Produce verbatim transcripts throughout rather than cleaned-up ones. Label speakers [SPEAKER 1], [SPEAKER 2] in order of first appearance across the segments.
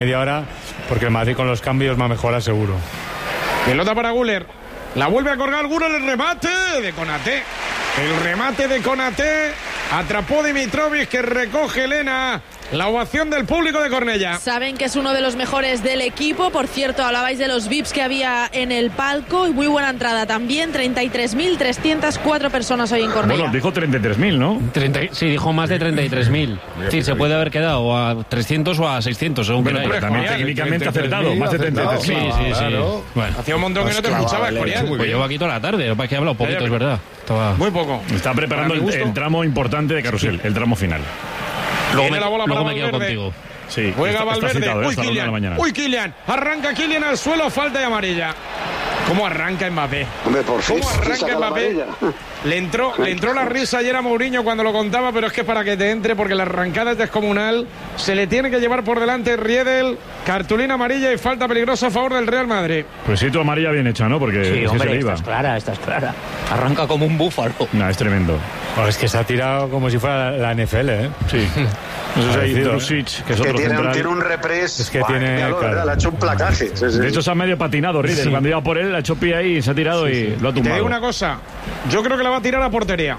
[SPEAKER 1] media hora, porque el Madrid con los cambios va a mejorar seguro.
[SPEAKER 2] Pelota para Güler. La vuelve a colgar Güler, el remate de Konaté. El remate de Konaté. Atrapó Dimitrovic, que recoge Elena. La ovación del público de Cornellá.
[SPEAKER 3] Saben que es uno de los mejores del equipo. Por cierto, hablabais de los V I Ps que había en el palco. Y muy buena entrada también. treinta y tres mil trescientas cuatro personas hoy en Cornellá.
[SPEAKER 4] Bueno, dijo treinta y tres mil, ¿no?
[SPEAKER 5] treinta, sí, dijo más de treinta y tres mil. Es decir, se puede haber quedado a trescientos o a seiscientos, según
[SPEAKER 4] bueno, pero también técnicamente acertado. Más de treinta y tres mil.
[SPEAKER 5] Sí, sí, sí.
[SPEAKER 2] Claro. Bueno, hacía un montón que no te escuchaba, Escorial.
[SPEAKER 5] Pues llevo aquí toda la tarde. Lo que pasa es que he hablado poquito, es verdad. Estaba...
[SPEAKER 2] Muy poco.
[SPEAKER 4] Está preparando el, el tramo importante de Carrusel, el tramo final.
[SPEAKER 5] Luego me,
[SPEAKER 2] la bola
[SPEAKER 5] luego
[SPEAKER 2] para
[SPEAKER 5] me quedo
[SPEAKER 2] Valverde.
[SPEAKER 5] contigo.
[SPEAKER 4] Sí,
[SPEAKER 2] juega
[SPEAKER 4] está,
[SPEAKER 2] Valverde.
[SPEAKER 4] está citado,
[SPEAKER 2] Uy, Kylian. Uy, Kylian. Arranca Kylian al suelo, falta de amarilla. ¿Cómo arranca Mbappé?
[SPEAKER 6] Hombre, por fin.
[SPEAKER 2] ¿Cómo arranca Mbappé? Le entró, le entró la risa ayer a Mourinho cuando lo contaba, pero es que para que te entre, porque la arrancada es descomunal, se le tiene que llevar por delante Riedel, cartulina amarilla y falta peligrosa a favor del Real Madrid.
[SPEAKER 4] Pues sí, tu amarilla bien hecha, ¿no? Porque
[SPEAKER 7] sí,
[SPEAKER 4] es
[SPEAKER 7] hombre,
[SPEAKER 4] que se le iba.
[SPEAKER 7] Esta es clara, esta es clara. Arranca como un búfalo.
[SPEAKER 4] No, es tremendo.
[SPEAKER 1] Bueno, es que se ha tirado como si fuera la N F L, ¿eh?
[SPEAKER 4] Sí. No sé si hay Drusic, que es otro
[SPEAKER 6] que tiene,
[SPEAKER 4] central.
[SPEAKER 6] tiene un repres.
[SPEAKER 1] Es que
[SPEAKER 6] Buah,
[SPEAKER 1] tiene...
[SPEAKER 6] míralo,
[SPEAKER 1] claro.
[SPEAKER 6] le ha hecho un placaje. Sí, sí.
[SPEAKER 4] De hecho, se ha medio patinado Riedel. Sí. Cuando iba por él, ha hecho pie ahí, se ha tirado sí, sí. y lo ha tumbado.
[SPEAKER 2] Te digo una cosa, yo creo que la va a tirar a portería.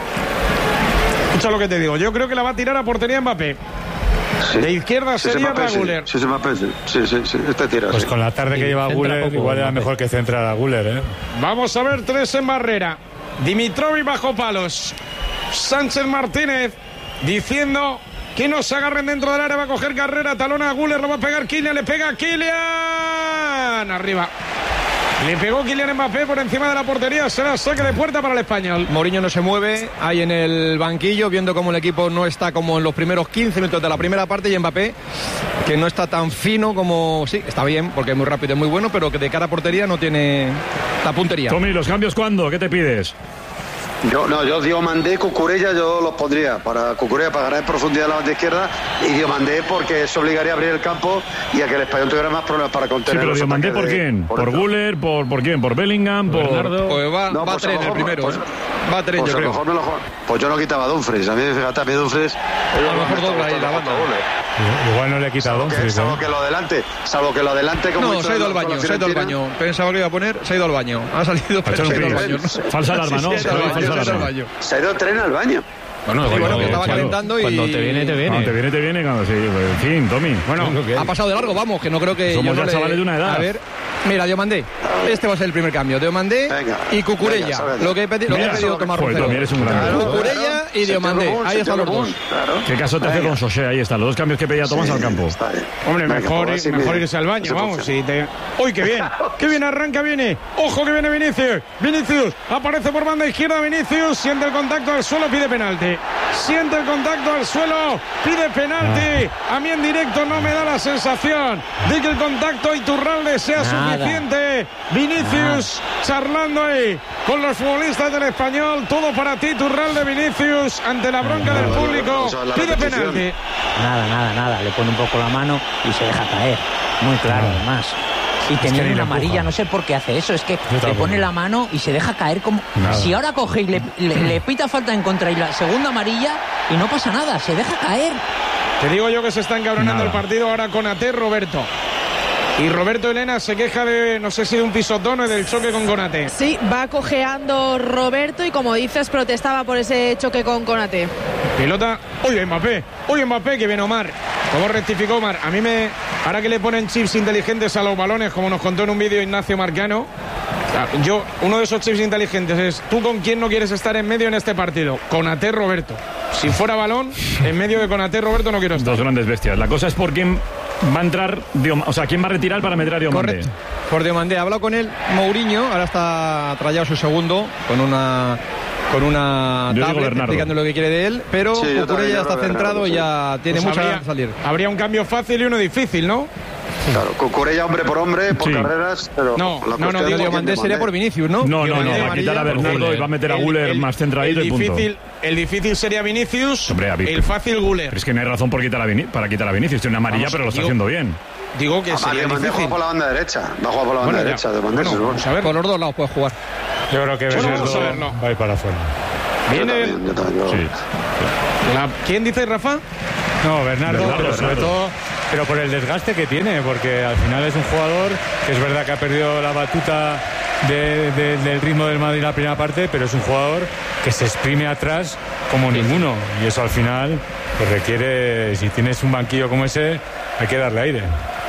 [SPEAKER 2] Escucha lo que te digo, yo creo que la va a tirar a portería Mbappé. Sí. De izquierda
[SPEAKER 6] sí,
[SPEAKER 2] sería para
[SPEAKER 6] sí,
[SPEAKER 2] Güler.
[SPEAKER 6] Sí, sí, Mbappé, sí, sí, sí, sí, este tira.
[SPEAKER 1] Pues
[SPEAKER 6] sí.
[SPEAKER 1] con la tarde que lleva Güler, igual era mejor que centrar a Güler, ¿eh?
[SPEAKER 2] Vamos a ver tres en barrera. Dimitrovic bajo palos. Sánchez Martínez diciendo que no se agarren dentro del área, va a coger carrera, talona a Güler, lo va a pegar Kylian, le pega a Kylian. Arriba. Le pegó Kylian Mbappé por encima de la portería, será saque de puerta para el español.
[SPEAKER 8] Mourinho no se mueve, ahí en el banquillo, viendo cómo el equipo no está como en los primeros quince minutos de la primera parte, y Mbappé, que no está tan fino como... Sí, está bien, porque es muy rápido y muy bueno, pero que de cara a portería no tiene la puntería.
[SPEAKER 4] Tommy, ¿los cambios cuándo? ¿Qué te pides?
[SPEAKER 6] Yo, no, yo Diomandé, Cucurella, yo los pondría. Para Cucurella, para ganar en profundidad la banda izquierda, y Diomandé porque eso obligaría a abrir el campo y a que el español tuviera más problemas para contener.
[SPEAKER 4] Sí, pero Diomandé, ¿por quién? ¿Por, ¿Por Güler? ¿Por, ¿Por quién? ¿Por Bellingham? ¿Por Bernardo?
[SPEAKER 8] Pues va,
[SPEAKER 6] no,
[SPEAKER 8] va
[SPEAKER 6] pues
[SPEAKER 8] a tren
[SPEAKER 6] mejor,
[SPEAKER 8] el primero,
[SPEAKER 6] pues,
[SPEAKER 8] ¿eh? Va a tren,
[SPEAKER 6] pues
[SPEAKER 8] yo
[SPEAKER 6] a
[SPEAKER 8] creo.
[SPEAKER 6] lo mejor me lo, pues yo no quitaba a Dumfries. A mí, fíjate, a mí Dumfries...
[SPEAKER 8] A lo mejor dobla ahí la banda.
[SPEAKER 1] Igual no le he quitado a Dumfries,
[SPEAKER 6] Salvo
[SPEAKER 1] ¿eh?
[SPEAKER 6] que lo adelante, salvo que lo adelante... Como
[SPEAKER 8] no, se ha ido al baño, se ha ido al baño. Pensaba que iba a poner, se ha ido al baño. Ha salido, pero se ha ido al baño.
[SPEAKER 4] Falsa alarma, ¿no?
[SPEAKER 8] Se ha ido al baño.
[SPEAKER 6] Se ha ido tren al baño.
[SPEAKER 8] Bueno, sí, bueno, que estaba calentando y...
[SPEAKER 5] Cuando te viene, te viene.
[SPEAKER 4] Cuando te viene, te viene. Cuando sí, en fin, Tommy.
[SPEAKER 8] Bueno, ha pasado de largo, vamos, que no creo que...
[SPEAKER 4] Somos
[SPEAKER 8] yo
[SPEAKER 4] ya
[SPEAKER 8] no
[SPEAKER 4] chavales
[SPEAKER 8] le...
[SPEAKER 4] de una edad.
[SPEAKER 8] A ver, mira, Diomandé. Este va a ser el primer cambio. Diomandé
[SPEAKER 6] venga,
[SPEAKER 8] y Cucurella.
[SPEAKER 6] Venga,
[SPEAKER 8] lo que he, pedi lo que he pedido Tomás
[SPEAKER 4] Joder,
[SPEAKER 8] Roncero.
[SPEAKER 4] Tommy, eres un gran
[SPEAKER 8] Claro,
[SPEAKER 4] amigo.
[SPEAKER 8] Cucurella y Diomandé. Ahí están los dos.
[SPEAKER 6] Claro.
[SPEAKER 4] ¿Qué caso te hace con Sosé? Ahí está, los dos cambios que pedía Tomás
[SPEAKER 6] Sí,
[SPEAKER 4] al campo.
[SPEAKER 2] Hombre,
[SPEAKER 6] venga,
[SPEAKER 2] mejor,
[SPEAKER 6] pues, así
[SPEAKER 2] mejor
[SPEAKER 6] me-
[SPEAKER 2] irse al baño,
[SPEAKER 6] eso
[SPEAKER 2] vamos.
[SPEAKER 6] funciona.
[SPEAKER 2] Si te... ¡Uy, qué bien! ¡Qué bien arranca, viene! ¡Ojo que viene Vinicius! Vinicius aparece por banda izquierda, Vinicius siente el contacto al suelo, pide penalti. Siente el contacto al suelo, pide penalti. A mí en directo no me da la sensación de que el contacto Iturralde sea
[SPEAKER 7] Nada.
[SPEAKER 2] suficiente. Vinicius charlando ahí con los futbolistas del Español. Todo para ti, Iturralde, Vinicius, ante la bronca del público.
[SPEAKER 6] Eso es la
[SPEAKER 2] Pide
[SPEAKER 6] repetición.
[SPEAKER 2] penalti.
[SPEAKER 7] Nada, nada, nada. Le pone un poco la mano y se deja caer. Muy claro, además. Y
[SPEAKER 1] que
[SPEAKER 7] tenía
[SPEAKER 1] ni le
[SPEAKER 7] una
[SPEAKER 1] empuja.
[SPEAKER 7] amarilla, no sé por qué hace eso. Es que le
[SPEAKER 1] tampoco.
[SPEAKER 7] pone la mano y se deja caer como...
[SPEAKER 1] Nada.
[SPEAKER 7] Si ahora coge y le, le, le pita falta en contra y la segunda amarilla y no pasa nada, se deja caer.
[SPEAKER 2] Te digo yo que se está encabronando
[SPEAKER 4] Nada.
[SPEAKER 2] el partido ahora con Konaté, Roberto. Y Roberto Elena se queja de, no sé si de un pisotón o del choque con Konaté.
[SPEAKER 3] Sí, va cojeando Roberto y como dices, protestaba por ese choque con Konaté.
[SPEAKER 2] Pilota, uy, Mbappé, uy, Mbappé, que viene Omar. ¿Cómo rectificó Omar? A mí me, ahora que le ponen chips inteligentes a los balones, como nos contó en un vídeo Ignacio Marcano, yo, uno de esos chips inteligentes es, ¿tú con quién no quieres estar en medio en este partido? Konaté, Roberto. Si fuera balón, en medio de Konaté, Roberto no quiero estar.
[SPEAKER 4] Dos grandes bestias. La cosa es por quién va a entrar, Diom- o sea, quién va a retirar para meter a Diomandé.
[SPEAKER 8] Correcto. Por Diomandé. Ha hablado con él Mourinho, ahora está trayado su segundo con una con una
[SPEAKER 4] Yo digo
[SPEAKER 8] tablet
[SPEAKER 4] Bernardo.
[SPEAKER 8] explicando lo que quiere de él, pero
[SPEAKER 6] Sí, yo también,
[SPEAKER 8] Cucurella
[SPEAKER 6] yo
[SPEAKER 8] está
[SPEAKER 6] creo
[SPEAKER 8] centrado
[SPEAKER 6] Bernardo,
[SPEAKER 8] y ya tiene
[SPEAKER 2] Pues
[SPEAKER 8] muchas
[SPEAKER 2] habría,
[SPEAKER 8] ganas de salir.
[SPEAKER 2] habría un cambio fácil y uno difícil, ¿no?
[SPEAKER 6] Claro, Cucurella hombre por hombre, por
[SPEAKER 4] Sí.
[SPEAKER 6] carreras, pero
[SPEAKER 2] No,
[SPEAKER 6] la
[SPEAKER 2] no, no,
[SPEAKER 6] cuestión
[SPEAKER 2] digo
[SPEAKER 6] es
[SPEAKER 8] Diomandé
[SPEAKER 6] que
[SPEAKER 8] sería por Vinicius, ¿no?
[SPEAKER 4] No, no, no,
[SPEAKER 8] Diomandé
[SPEAKER 4] va a
[SPEAKER 8] amarilla
[SPEAKER 4] quitar a
[SPEAKER 8] por
[SPEAKER 4] Bernardo
[SPEAKER 8] Güler.
[SPEAKER 4] y va a meter a Güler
[SPEAKER 2] El-
[SPEAKER 4] más centradito
[SPEAKER 2] el
[SPEAKER 4] y punto.
[SPEAKER 2] difícil, el difícil sería Vinicius,
[SPEAKER 4] Hombre, a Vic-
[SPEAKER 2] el fácil Güler.
[SPEAKER 4] Pero es que no hay razón por quitar a Vini- para quitar a Vinicius. Tiene una amarilla,
[SPEAKER 2] Vamos,
[SPEAKER 4] pero lo está
[SPEAKER 2] digo-
[SPEAKER 4] haciendo bien.
[SPEAKER 2] Digo que
[SPEAKER 6] Ah,
[SPEAKER 2] sería
[SPEAKER 6] Diomandé
[SPEAKER 2] difícil.
[SPEAKER 6] juega por la banda derecha, va a jugar por la banda
[SPEAKER 2] Bueno, ya.
[SPEAKER 6] derecha, Diomandé,
[SPEAKER 2] Bueno,
[SPEAKER 6] seguro.
[SPEAKER 2] vamos a ver.
[SPEAKER 8] Por los dos lados puede jugar.
[SPEAKER 1] Yo creo que
[SPEAKER 2] Bueno,
[SPEAKER 1] Bernardo
[SPEAKER 2] vamos a verlo.
[SPEAKER 1] va a ir para afuera.
[SPEAKER 6] Yo
[SPEAKER 2] Viene
[SPEAKER 6] también, yo también, yo-
[SPEAKER 4] Sí.
[SPEAKER 2] la- ¿Quién dice, Rafa?
[SPEAKER 1] No, Bernardo,
[SPEAKER 4] Bernardo,
[SPEAKER 1] pero sobre
[SPEAKER 4] Bernardo.
[SPEAKER 1] todo pero por el desgaste que tiene, porque al final es un jugador que es verdad que ha perdido la batuta de, de, del ritmo del Madrid en la primera parte, pero es un jugador que se exprime atrás como ninguno, y eso al final pues requiere, si tienes un banquillo como ese, hay que darle aire.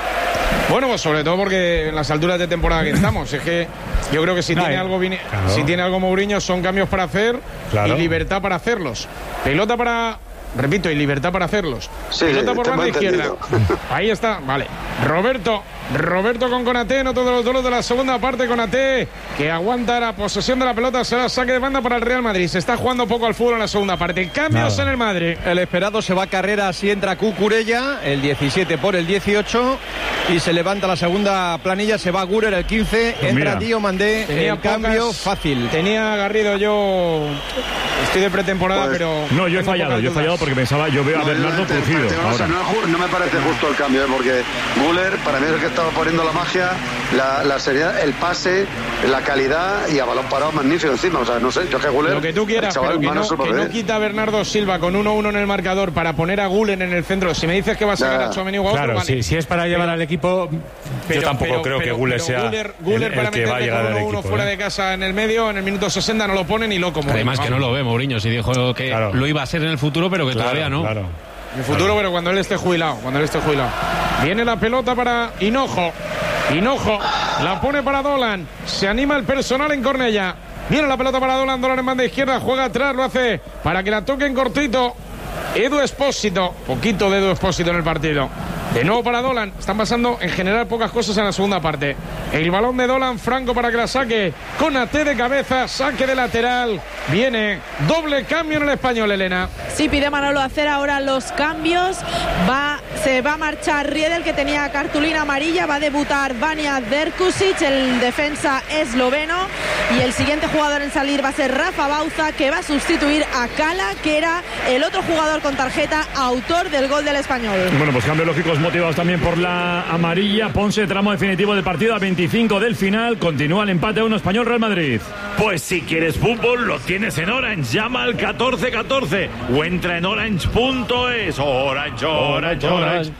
[SPEAKER 2] Bueno, pues sobre todo porque en las alturas de temporada que estamos, es que yo creo que si no, tiene algo Vini, claro. si tiene algo Mourinho son cambios para hacer, claro, y libertad para hacerlos. Pelota para, repito, y libertad para hacerlos.
[SPEAKER 6] Sí,
[SPEAKER 2] pelota por banda izquierda. Ahí está, vale. Roberto, Roberto con Konaté, no todos los duelos de la segunda parte. Konaté, que aguanta la posesión de la pelota, será saque de banda para el Real Madrid. Se está jugando poco al fútbol en la segunda parte. Cambios Nada. en el Madrid.
[SPEAKER 8] El esperado se va a carrera, así entra Cucurella, el diecisiete por el dieciocho, y se levanta la segunda planilla, se va Gurer el quince, pues entra Diomandé, el cambio pocas, fácil.
[SPEAKER 2] Tenía Garrido yo, estoy de pretemporada, pues, pero...
[SPEAKER 4] No, yo he fallado, yo he fallado porque pensaba, yo veo no, a Bernardo Crucido.
[SPEAKER 6] No, no, no me parece justo el cambio, ¿eh? Porque Guller, para mí es el que estaba poniendo la magia, la, la seriedad, el pase, la calidad, y a balón parado magnífico encima. O sea, no sé, yo que Guller...
[SPEAKER 2] Lo que tú quieras, pero que no, que no quita a Bernardo Silva con uno uno en el marcador para poner a Guller en el centro. Si me dices que va a sacar ya. a Tchouaméni o a otro,
[SPEAKER 1] claro,
[SPEAKER 2] vale.
[SPEAKER 1] si, si es para llevar pero, al equipo,
[SPEAKER 2] pero,
[SPEAKER 1] yo tampoco
[SPEAKER 2] pero,
[SPEAKER 1] creo
[SPEAKER 2] pero,
[SPEAKER 1] que Guller
[SPEAKER 2] pero
[SPEAKER 1] sea
[SPEAKER 2] Guller, Guller
[SPEAKER 1] el,
[SPEAKER 2] para
[SPEAKER 1] el que va a llegar al equipo. uno
[SPEAKER 2] fuera
[SPEAKER 1] ¿eh?
[SPEAKER 2] de casa en el medio, en el minuto sesenta no lo pone ni loco.
[SPEAKER 5] Además
[SPEAKER 2] vamos.
[SPEAKER 5] que no lo ve Mourinho, si dijo que claro. lo iba a ser en el futuro, pero que
[SPEAKER 1] claro,
[SPEAKER 5] todavía no.
[SPEAKER 1] Claro.
[SPEAKER 2] En el futuro, claro. pero cuando él esté jubilado, cuando él esté jubilado. Viene la pelota para Hinojo. Hinojo la pone para Dolan. Se anima el personal en Cornellà. Viene la pelota para Dolan. Dolan en banda izquierda. Juega atrás. Lo hace para que la toquen cortito. Edu Espósito. Poquito de Edu Espósito en el partido. De nuevo para Dolan. Están pasando en general pocas cosas en la segunda parte. El balón de Dolan. Franco para que la saque. Konaté de cabeza. Saque de lateral. Viene. Doble cambio en el Español, Elena.
[SPEAKER 3] Sí, pide Manolo hacer ahora los cambios. Va, se va a marchar Riedel, que tenía cartulina amarilla. Va a debutar Vanja Drkušić, el defensa esloveno. Y el siguiente jugador en salir va a ser Rafa Bauza, que va a sustituir a Cala, que era el otro jugador con tarjeta, autor del gol del Español.
[SPEAKER 4] Bueno, pues cambios lógicos motivados también por la amarilla. Ponce, tramo definitivo del partido a veinticinco del final. Continúa el empate a uno Español Real Madrid.
[SPEAKER 9] Pues si quieres fútbol, lo tienes en Orange. Llama al catorce catorce o entra en orange punto es. Orange, Orange, Orange.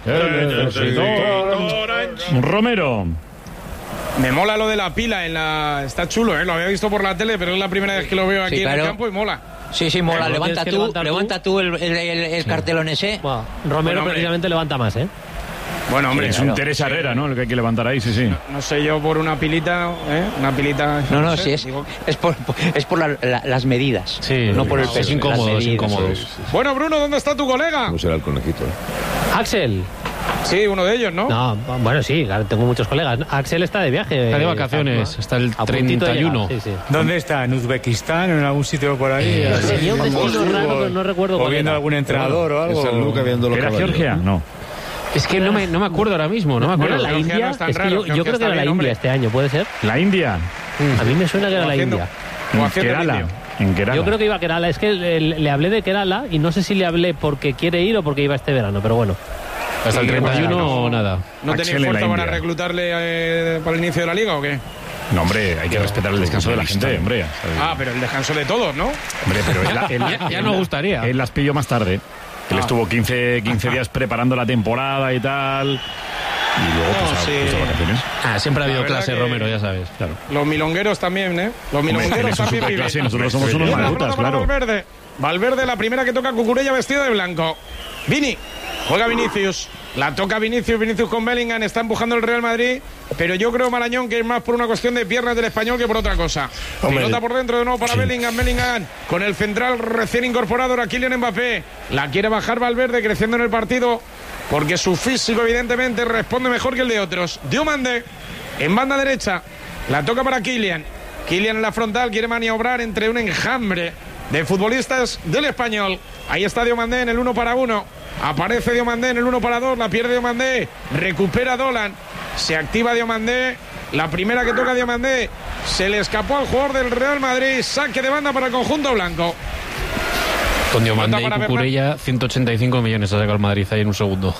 [SPEAKER 4] Orange. Romero.
[SPEAKER 2] Me mola lo de la pila en la... Está chulo, ¿eh? Lo había visto por la tele, pero es la primera vez que lo veo aquí sí, claro. en el campo y mola.
[SPEAKER 7] Sí, sí, mola.
[SPEAKER 10] Pero
[SPEAKER 7] levanta tú, levanta tú el, el, el, el sí. cartelón ese.
[SPEAKER 10] Bueno, Romero bueno, precisamente levanta más, ¿eh?
[SPEAKER 2] Bueno, hombre,
[SPEAKER 4] es
[SPEAKER 2] claro.
[SPEAKER 4] un Teresa Herrera, ¿no? El que hay que levantar ahí, sí, sí.
[SPEAKER 2] No, no sé yo por una pilita, ¿eh? Una pilita...
[SPEAKER 7] No, no,
[SPEAKER 2] no
[SPEAKER 7] sé,
[SPEAKER 2] sí,
[SPEAKER 7] es, es por, es por la, la, las medidas.
[SPEAKER 5] Sí,
[SPEAKER 7] no por el
[SPEAKER 5] no,
[SPEAKER 7] peso.
[SPEAKER 5] Es incómodo, es incómodo.
[SPEAKER 2] Sí, sí, sí. Bueno, Bruno, ¿dónde está tu colega?
[SPEAKER 11] ¿Cómo será el conejito?
[SPEAKER 10] Axel.
[SPEAKER 2] Sí, uno de ellos, ¿no?
[SPEAKER 10] No, bueno, sí, tengo muchos colegas. Axel está de viaje.
[SPEAKER 5] Está de vacaciones, está el treinta y uno.
[SPEAKER 10] Sí, sí.
[SPEAKER 1] ¿Dónde está? ¿En Uzbekistán? ¿En algún sitio por ahí?
[SPEAKER 10] Eh, tenía un destino raro, pero no recuerdo cuál.
[SPEAKER 1] O viendo algún entrenador o algo.
[SPEAKER 11] Es San Luca viendo los
[SPEAKER 4] ¿Era
[SPEAKER 11] caballos.
[SPEAKER 4] Georgia? No.
[SPEAKER 5] Es que no me, no me acuerdo ahora mismo, no me acuerdo.
[SPEAKER 10] ¿No era la India?
[SPEAKER 2] No es,
[SPEAKER 10] es que
[SPEAKER 2] raro,
[SPEAKER 10] yo, yo creo que era la India hombre. este año, ¿puede ser?
[SPEAKER 4] ¿La India?
[SPEAKER 10] A mí me suena que era la India.
[SPEAKER 4] En Kerala. En Kerala.
[SPEAKER 10] Yo creo que iba a Kerala. Es que le, le hablé de Kerala y no sé si le hablé porque quiere ir o porque iba este verano, pero bueno.
[SPEAKER 5] Hasta el treinta y uno no, nada.
[SPEAKER 2] ¿No tenéis fuerza para reclutarle eh, para el inicio de la liga o qué?
[SPEAKER 4] No, hombre, hay que respetar el descanso de la gente, hombre.
[SPEAKER 2] Ah, pero el descanso de todos, ¿no?
[SPEAKER 4] Hombre, pero él, él,
[SPEAKER 5] ya, ya no gustaría.
[SPEAKER 4] Él las pilló más tarde. Él
[SPEAKER 2] ah.
[SPEAKER 4] estuvo quince, quince días preparando la temporada y tal. Y luego, pues,
[SPEAKER 2] no,
[SPEAKER 4] a,
[SPEAKER 2] sí.
[SPEAKER 4] pues, a vacaciones.
[SPEAKER 5] Ah, siempre ha habido clase, Romero, ya sabes. Claro.
[SPEAKER 2] Los milongueros también, ¿eh? Los milongueros también viven.
[SPEAKER 4] Clase, nosotros somos unos maledutas, claro.
[SPEAKER 2] Valverde. Valverde, la primera que toca Cucurella vestido de blanco. Vini. Juega Vinicius. La toca Vinicius. Vinicius con Bellingham. Está empujando el Real Madrid. Pero yo creo, Marañón, que es más por una cuestión de piernas del Español que por otra cosa. Hombre, pelota por dentro de nuevo para sí. Bellingham. Bellingham con el central recién incorporado, a Kylian Mbappé. La quiere bajar Valverde, creciendo en el partido, porque su físico, evidentemente, responde mejor que el de otros. Diomandé en banda derecha. La toca para Kylian. Kylian en la frontal. Quiere maniobrar entre un enjambre de futbolistas del Español. Ahí está Diomandé en el uno para uno. Aparece Diomandé en el uno para dos. La pierde Diomandé. Recupera Dolan. Se activa Diomandé. La primera que toca Diomandé. Se le escapó al jugador del Real Madrid. Saque de banda para el conjunto blanco.
[SPEAKER 5] Con Diomandé y Cucurella, ciento ochenta y cinco millones ha sacado el Madrid ahí en un segundo.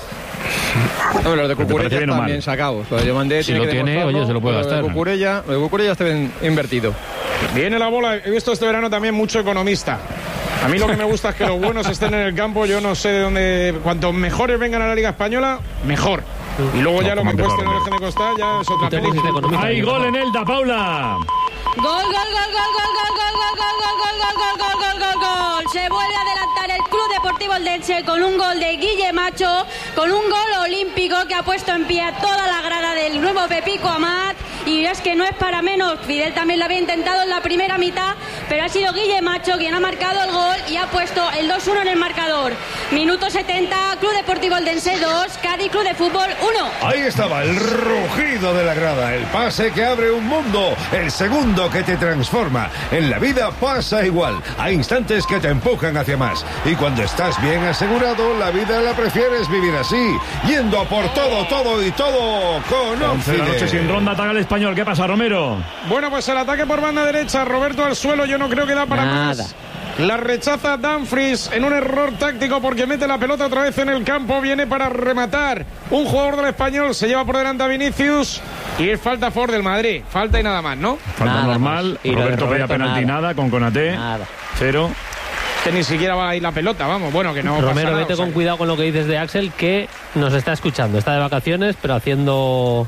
[SPEAKER 8] No, los de Cucurella están bien sacados. Lo de Diomandé
[SPEAKER 5] si lo tiene, oye, se lo puede gastar.
[SPEAKER 8] Lo de Cucurella, lo de Cucurella está bien invertido.
[SPEAKER 2] Viene la bola. He visto este verano también mucho economista. A mí lo que me gusta es que los buenos estén en el campo. Yo no sé de dónde. Cuanto mejores vengan a la Liga Española, mejor. Y luego ya lo que cueste en el Eje de Costal ya es otra película.
[SPEAKER 4] Hay gol en Elda, Paula.
[SPEAKER 11] Gol, gol, gol, gol, gol, gol, gol, gol, gol, gol, gol, gol, gol, gol, gol, gol. Se vuelve a adelantar el Club Deportivo Eldense con un gol de Guille Macho, con un gol olímpico que ha puesto en pie a toda la grada del nuevo Pepico Amat. Y es que no es para menos. Fidel también lo había intentado en la primera mitad, pero ha sido Guille Macho quien ha marcado el gol y ha puesto el dos uno en el marcador. Minuto setenta, Club Deportivo Eldense dos, Cádiz Club de Fútbol uno.
[SPEAKER 12] Ahí estaba el rugido de la grada, el pase que abre un mundo, el segundo que te transforma. En la vida pasa igual, hay instantes que te empujan hacia más. Y cuando estás bien asegurado, la vida la prefieres vivir así, yendo a por todo, todo y todo con
[SPEAKER 4] once de la noche sin ronda, ataca el Español. ¿Qué pasa, Romero?
[SPEAKER 2] Bueno, pues el ataque por banda derecha, Roberto al suelo, yo no creo que da para
[SPEAKER 7] Nada.
[SPEAKER 2] más. La rechaza Dumfries en un error táctico porque mete la pelota otra vez en el campo. Viene para rematar. Un jugador del Español se lleva por delante a Vinicius. Y es falta a favor del Madrid. Falta y nada más, ¿no?
[SPEAKER 4] Falta
[SPEAKER 7] Nada
[SPEAKER 4] normal.
[SPEAKER 7] más. Y lo de
[SPEAKER 4] Roberto pedía
[SPEAKER 7] Roberto,
[SPEAKER 4] penalti
[SPEAKER 7] nada.
[SPEAKER 4] nada con Konaté.
[SPEAKER 7] Nada.
[SPEAKER 4] Cero.
[SPEAKER 2] Que ni siquiera va a ir la pelota, vamos. Bueno, que no pasa
[SPEAKER 10] Romero,
[SPEAKER 2] nada,
[SPEAKER 10] vete
[SPEAKER 2] o sea,
[SPEAKER 10] con cuidado con lo que dices de Axel, que nos está escuchando. Está de vacaciones, pero haciendo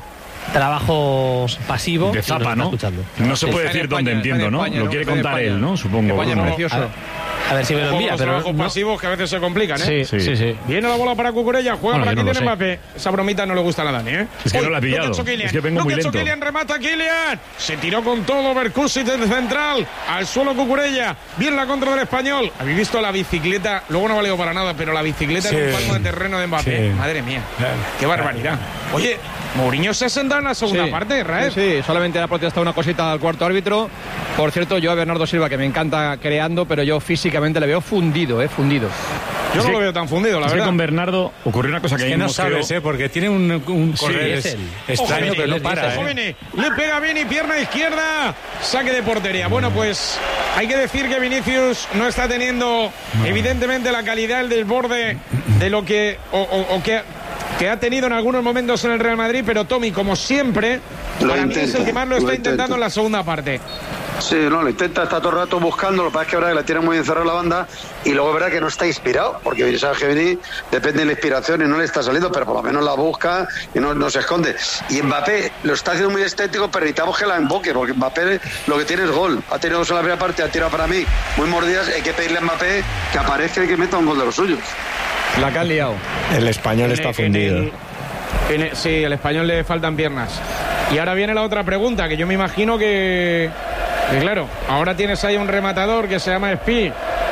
[SPEAKER 10] trabajo pasivo.
[SPEAKER 4] De
[SPEAKER 10] y nos
[SPEAKER 4] zapa,
[SPEAKER 10] está
[SPEAKER 4] ¿no?
[SPEAKER 10] escuchando.
[SPEAKER 4] No se
[SPEAKER 8] Está
[SPEAKER 4] puede
[SPEAKER 8] en
[SPEAKER 4] decir
[SPEAKER 8] España,
[SPEAKER 4] dónde,
[SPEAKER 8] está en
[SPEAKER 4] entiendo, ¿no?
[SPEAKER 8] España,
[SPEAKER 4] Lo
[SPEAKER 8] ¿no?
[SPEAKER 4] quiere
[SPEAKER 8] Está en
[SPEAKER 4] contar
[SPEAKER 8] España.
[SPEAKER 4] él, ¿no? Supongo.
[SPEAKER 8] España es
[SPEAKER 4] Bueno,
[SPEAKER 8] precioso.
[SPEAKER 10] A ver si me lo
[SPEAKER 2] Ojo,
[SPEAKER 10] envía,
[SPEAKER 2] los
[SPEAKER 10] pero
[SPEAKER 2] trabajos
[SPEAKER 10] no-
[SPEAKER 2] pasivos que a veces se complican, ¿eh?
[SPEAKER 10] Sí, sí, sí.
[SPEAKER 2] Viene la bola para Cucurella, juega
[SPEAKER 4] Bueno,
[SPEAKER 2] para
[SPEAKER 4] yo no lo
[SPEAKER 2] Kylian
[SPEAKER 4] sé.
[SPEAKER 2] Mbappé. Esa bromita no le gusta a la Dani, ¿eh?
[SPEAKER 4] Es que no
[SPEAKER 2] Uy,
[SPEAKER 4] la ha
[SPEAKER 2] lo que
[SPEAKER 4] pillado.
[SPEAKER 2] ha hecho Kylian,
[SPEAKER 4] Es que vengo
[SPEAKER 2] lo
[SPEAKER 4] muy
[SPEAKER 2] que ha hecho
[SPEAKER 4] lento.
[SPEAKER 2] Kylian, remata Kylian. Se tiró con todo Berkusic desde central. Al suelo Cucurella. Bien la contra del Español. Habéis visto la bicicleta, luego no ha valido para nada, pero la bicicleta
[SPEAKER 1] Sí.
[SPEAKER 2] en un palmo de terreno de Mbappé.
[SPEAKER 1] Sí.
[SPEAKER 2] Madre mía, qué barbaridad. Oye, Mourinho se ha sentado en la segunda
[SPEAKER 8] Sí.
[SPEAKER 2] parte, Raed.
[SPEAKER 8] Sí, sí, solamente ha protestado una cosita al cuarto árbitro. Por cierto, yo a Bernardo Silva, que me encanta creando, pero yo físicamente le veo fundido, eh, fundido.
[SPEAKER 2] Yo
[SPEAKER 4] Es
[SPEAKER 2] no
[SPEAKER 4] que-
[SPEAKER 2] lo veo tan fundido, la
[SPEAKER 4] Es que
[SPEAKER 2] verdad.
[SPEAKER 4] con Bernardo ocurrió una cosa que,
[SPEAKER 1] Es
[SPEAKER 4] ahí
[SPEAKER 1] que no
[SPEAKER 4] mosqueó.
[SPEAKER 1] sabes, ¿eh? Porque tiene un, un correr
[SPEAKER 10] es
[SPEAKER 1] es-
[SPEAKER 10] él.
[SPEAKER 1] extraño,
[SPEAKER 2] Ojo,
[SPEAKER 1] pero no
[SPEAKER 2] Vini,
[SPEAKER 1] para,
[SPEAKER 2] ojo,
[SPEAKER 1] ¿eh?
[SPEAKER 2] Vini. Le pega Vini, pierna izquierda, saque de portería. Bueno, pues hay que decir que Vinicius no está teniendo evidentemente la calidad, el desborde de lo que o, o- o que, que ha tenido en algunos momentos en el Real Madrid, pero Tommy, como siempre,
[SPEAKER 6] Lo
[SPEAKER 2] para mí es
[SPEAKER 6] intenta,
[SPEAKER 2] el que más lo
[SPEAKER 6] lo
[SPEAKER 2] está
[SPEAKER 6] intenta.
[SPEAKER 2] intentando en la segunda parte.
[SPEAKER 6] Sí, no, lo intenta, está todo el rato buscando, lo que pasa es que ahora que la tiene muy encerrada la banda y luego es verdad que no está inspirado, porque sabes que Vini depende de la inspiración y no le está saliendo, pero por lo menos la busca y no, no se esconde. Y Mbappé lo está haciendo muy estético, pero necesitamos que la emboque, porque Mbappé lo que tiene es gol. Ha tenido dos en la primera parte, ha tirado para mí muy mordidas, hay que pedirle a Mbappé que aparezca y que meta un gol de los suyos.
[SPEAKER 8] La que han liado.
[SPEAKER 13] El español
[SPEAKER 2] En
[SPEAKER 13] está
[SPEAKER 2] el- en
[SPEAKER 13] fundido.
[SPEAKER 2] el- en el- sí, al Español le faltan piernas. Y ahora viene la otra pregunta, que yo me imagino que, que claro, ahora tienes ahí un rematador que se llama Spi,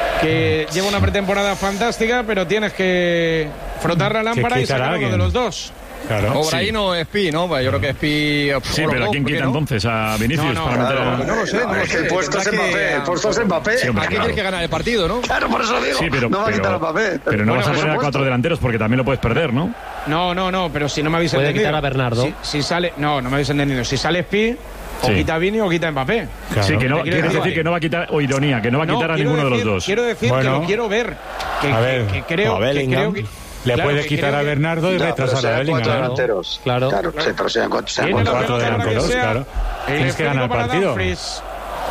[SPEAKER 2] que lleva una pretemporada fantástica, pero tienes que frotar la lámpara y
[SPEAKER 1] quitar a
[SPEAKER 2] sacar uno de
[SPEAKER 1] alguien.
[SPEAKER 2] los dos.
[SPEAKER 1] Claro.
[SPEAKER 8] O Brahim o Espi, ¿no? Pues yo creo que Espi.
[SPEAKER 4] Sí, pero ¿a quién quita entonces? ¿A Vinicius?
[SPEAKER 2] No, no,
[SPEAKER 4] para meter a-
[SPEAKER 8] No lo sé, no lo
[SPEAKER 6] Es que
[SPEAKER 8] sé.
[SPEAKER 6] el puesto es
[SPEAKER 8] Tendrá que-
[SPEAKER 6] Mbappé, el puesto es Mbappé.
[SPEAKER 4] Sí, hombre,
[SPEAKER 8] Aquí
[SPEAKER 4] claro.
[SPEAKER 8] tienes que ganar el partido, ¿no?
[SPEAKER 6] Claro, por eso digo,
[SPEAKER 4] Sí, pero,
[SPEAKER 6] no va a
[SPEAKER 4] pero-
[SPEAKER 6] quitar a Mbappé.
[SPEAKER 4] pero no
[SPEAKER 6] Bueno,
[SPEAKER 4] vas a
[SPEAKER 6] por
[SPEAKER 4] poner a
[SPEAKER 6] supuesto.
[SPEAKER 4] cuatro delanteros porque también lo puedes perder, ¿no?
[SPEAKER 2] No, no, no, pero si no me habéis
[SPEAKER 10] Puede
[SPEAKER 2] entendido.
[SPEAKER 10] quitar a Bernardo.
[SPEAKER 2] Si, si sale, no, no me habéis entendido. Si sale Spi, o
[SPEAKER 4] Sí.
[SPEAKER 2] quita a Vini o quita a Mbappé.
[SPEAKER 1] Claro.
[SPEAKER 4] Sí, que no,
[SPEAKER 2] Te quiero
[SPEAKER 4] quieres
[SPEAKER 2] decir-
[SPEAKER 4] decir que no va a quitar, o ironía, que no va a
[SPEAKER 2] No,
[SPEAKER 4] quitar a
[SPEAKER 2] quiero
[SPEAKER 4] ninguno de
[SPEAKER 2] decir-
[SPEAKER 4] los dos.
[SPEAKER 2] Quiero decir
[SPEAKER 1] Bueno.
[SPEAKER 2] que lo quiero ver. Que,
[SPEAKER 1] A
[SPEAKER 2] que-
[SPEAKER 1] ver,
[SPEAKER 2] que creo,
[SPEAKER 13] o a
[SPEAKER 2] que
[SPEAKER 13] Bellingham.
[SPEAKER 2] creo que-
[SPEAKER 1] Le
[SPEAKER 2] claro,
[SPEAKER 1] puedes
[SPEAKER 2] que
[SPEAKER 1] quitar
[SPEAKER 2] creo
[SPEAKER 1] a
[SPEAKER 2] que-
[SPEAKER 1] Bernardo y
[SPEAKER 6] No, pero
[SPEAKER 1] retrasar a
[SPEAKER 6] sean cuatro
[SPEAKER 1] Bellingham.
[SPEAKER 6] delanteros.
[SPEAKER 10] Claro.
[SPEAKER 6] Claro, sí, pero sean cuatro, sean
[SPEAKER 2] Tiene
[SPEAKER 6] cuatro
[SPEAKER 2] la pelota
[SPEAKER 1] cuatro
[SPEAKER 2] para que
[SPEAKER 1] delanteros,
[SPEAKER 2] sea
[SPEAKER 1] claro.
[SPEAKER 2] el
[SPEAKER 1] Tienes que ganar el
[SPEAKER 2] esférico para
[SPEAKER 1] partido.
[SPEAKER 2] Dumfries.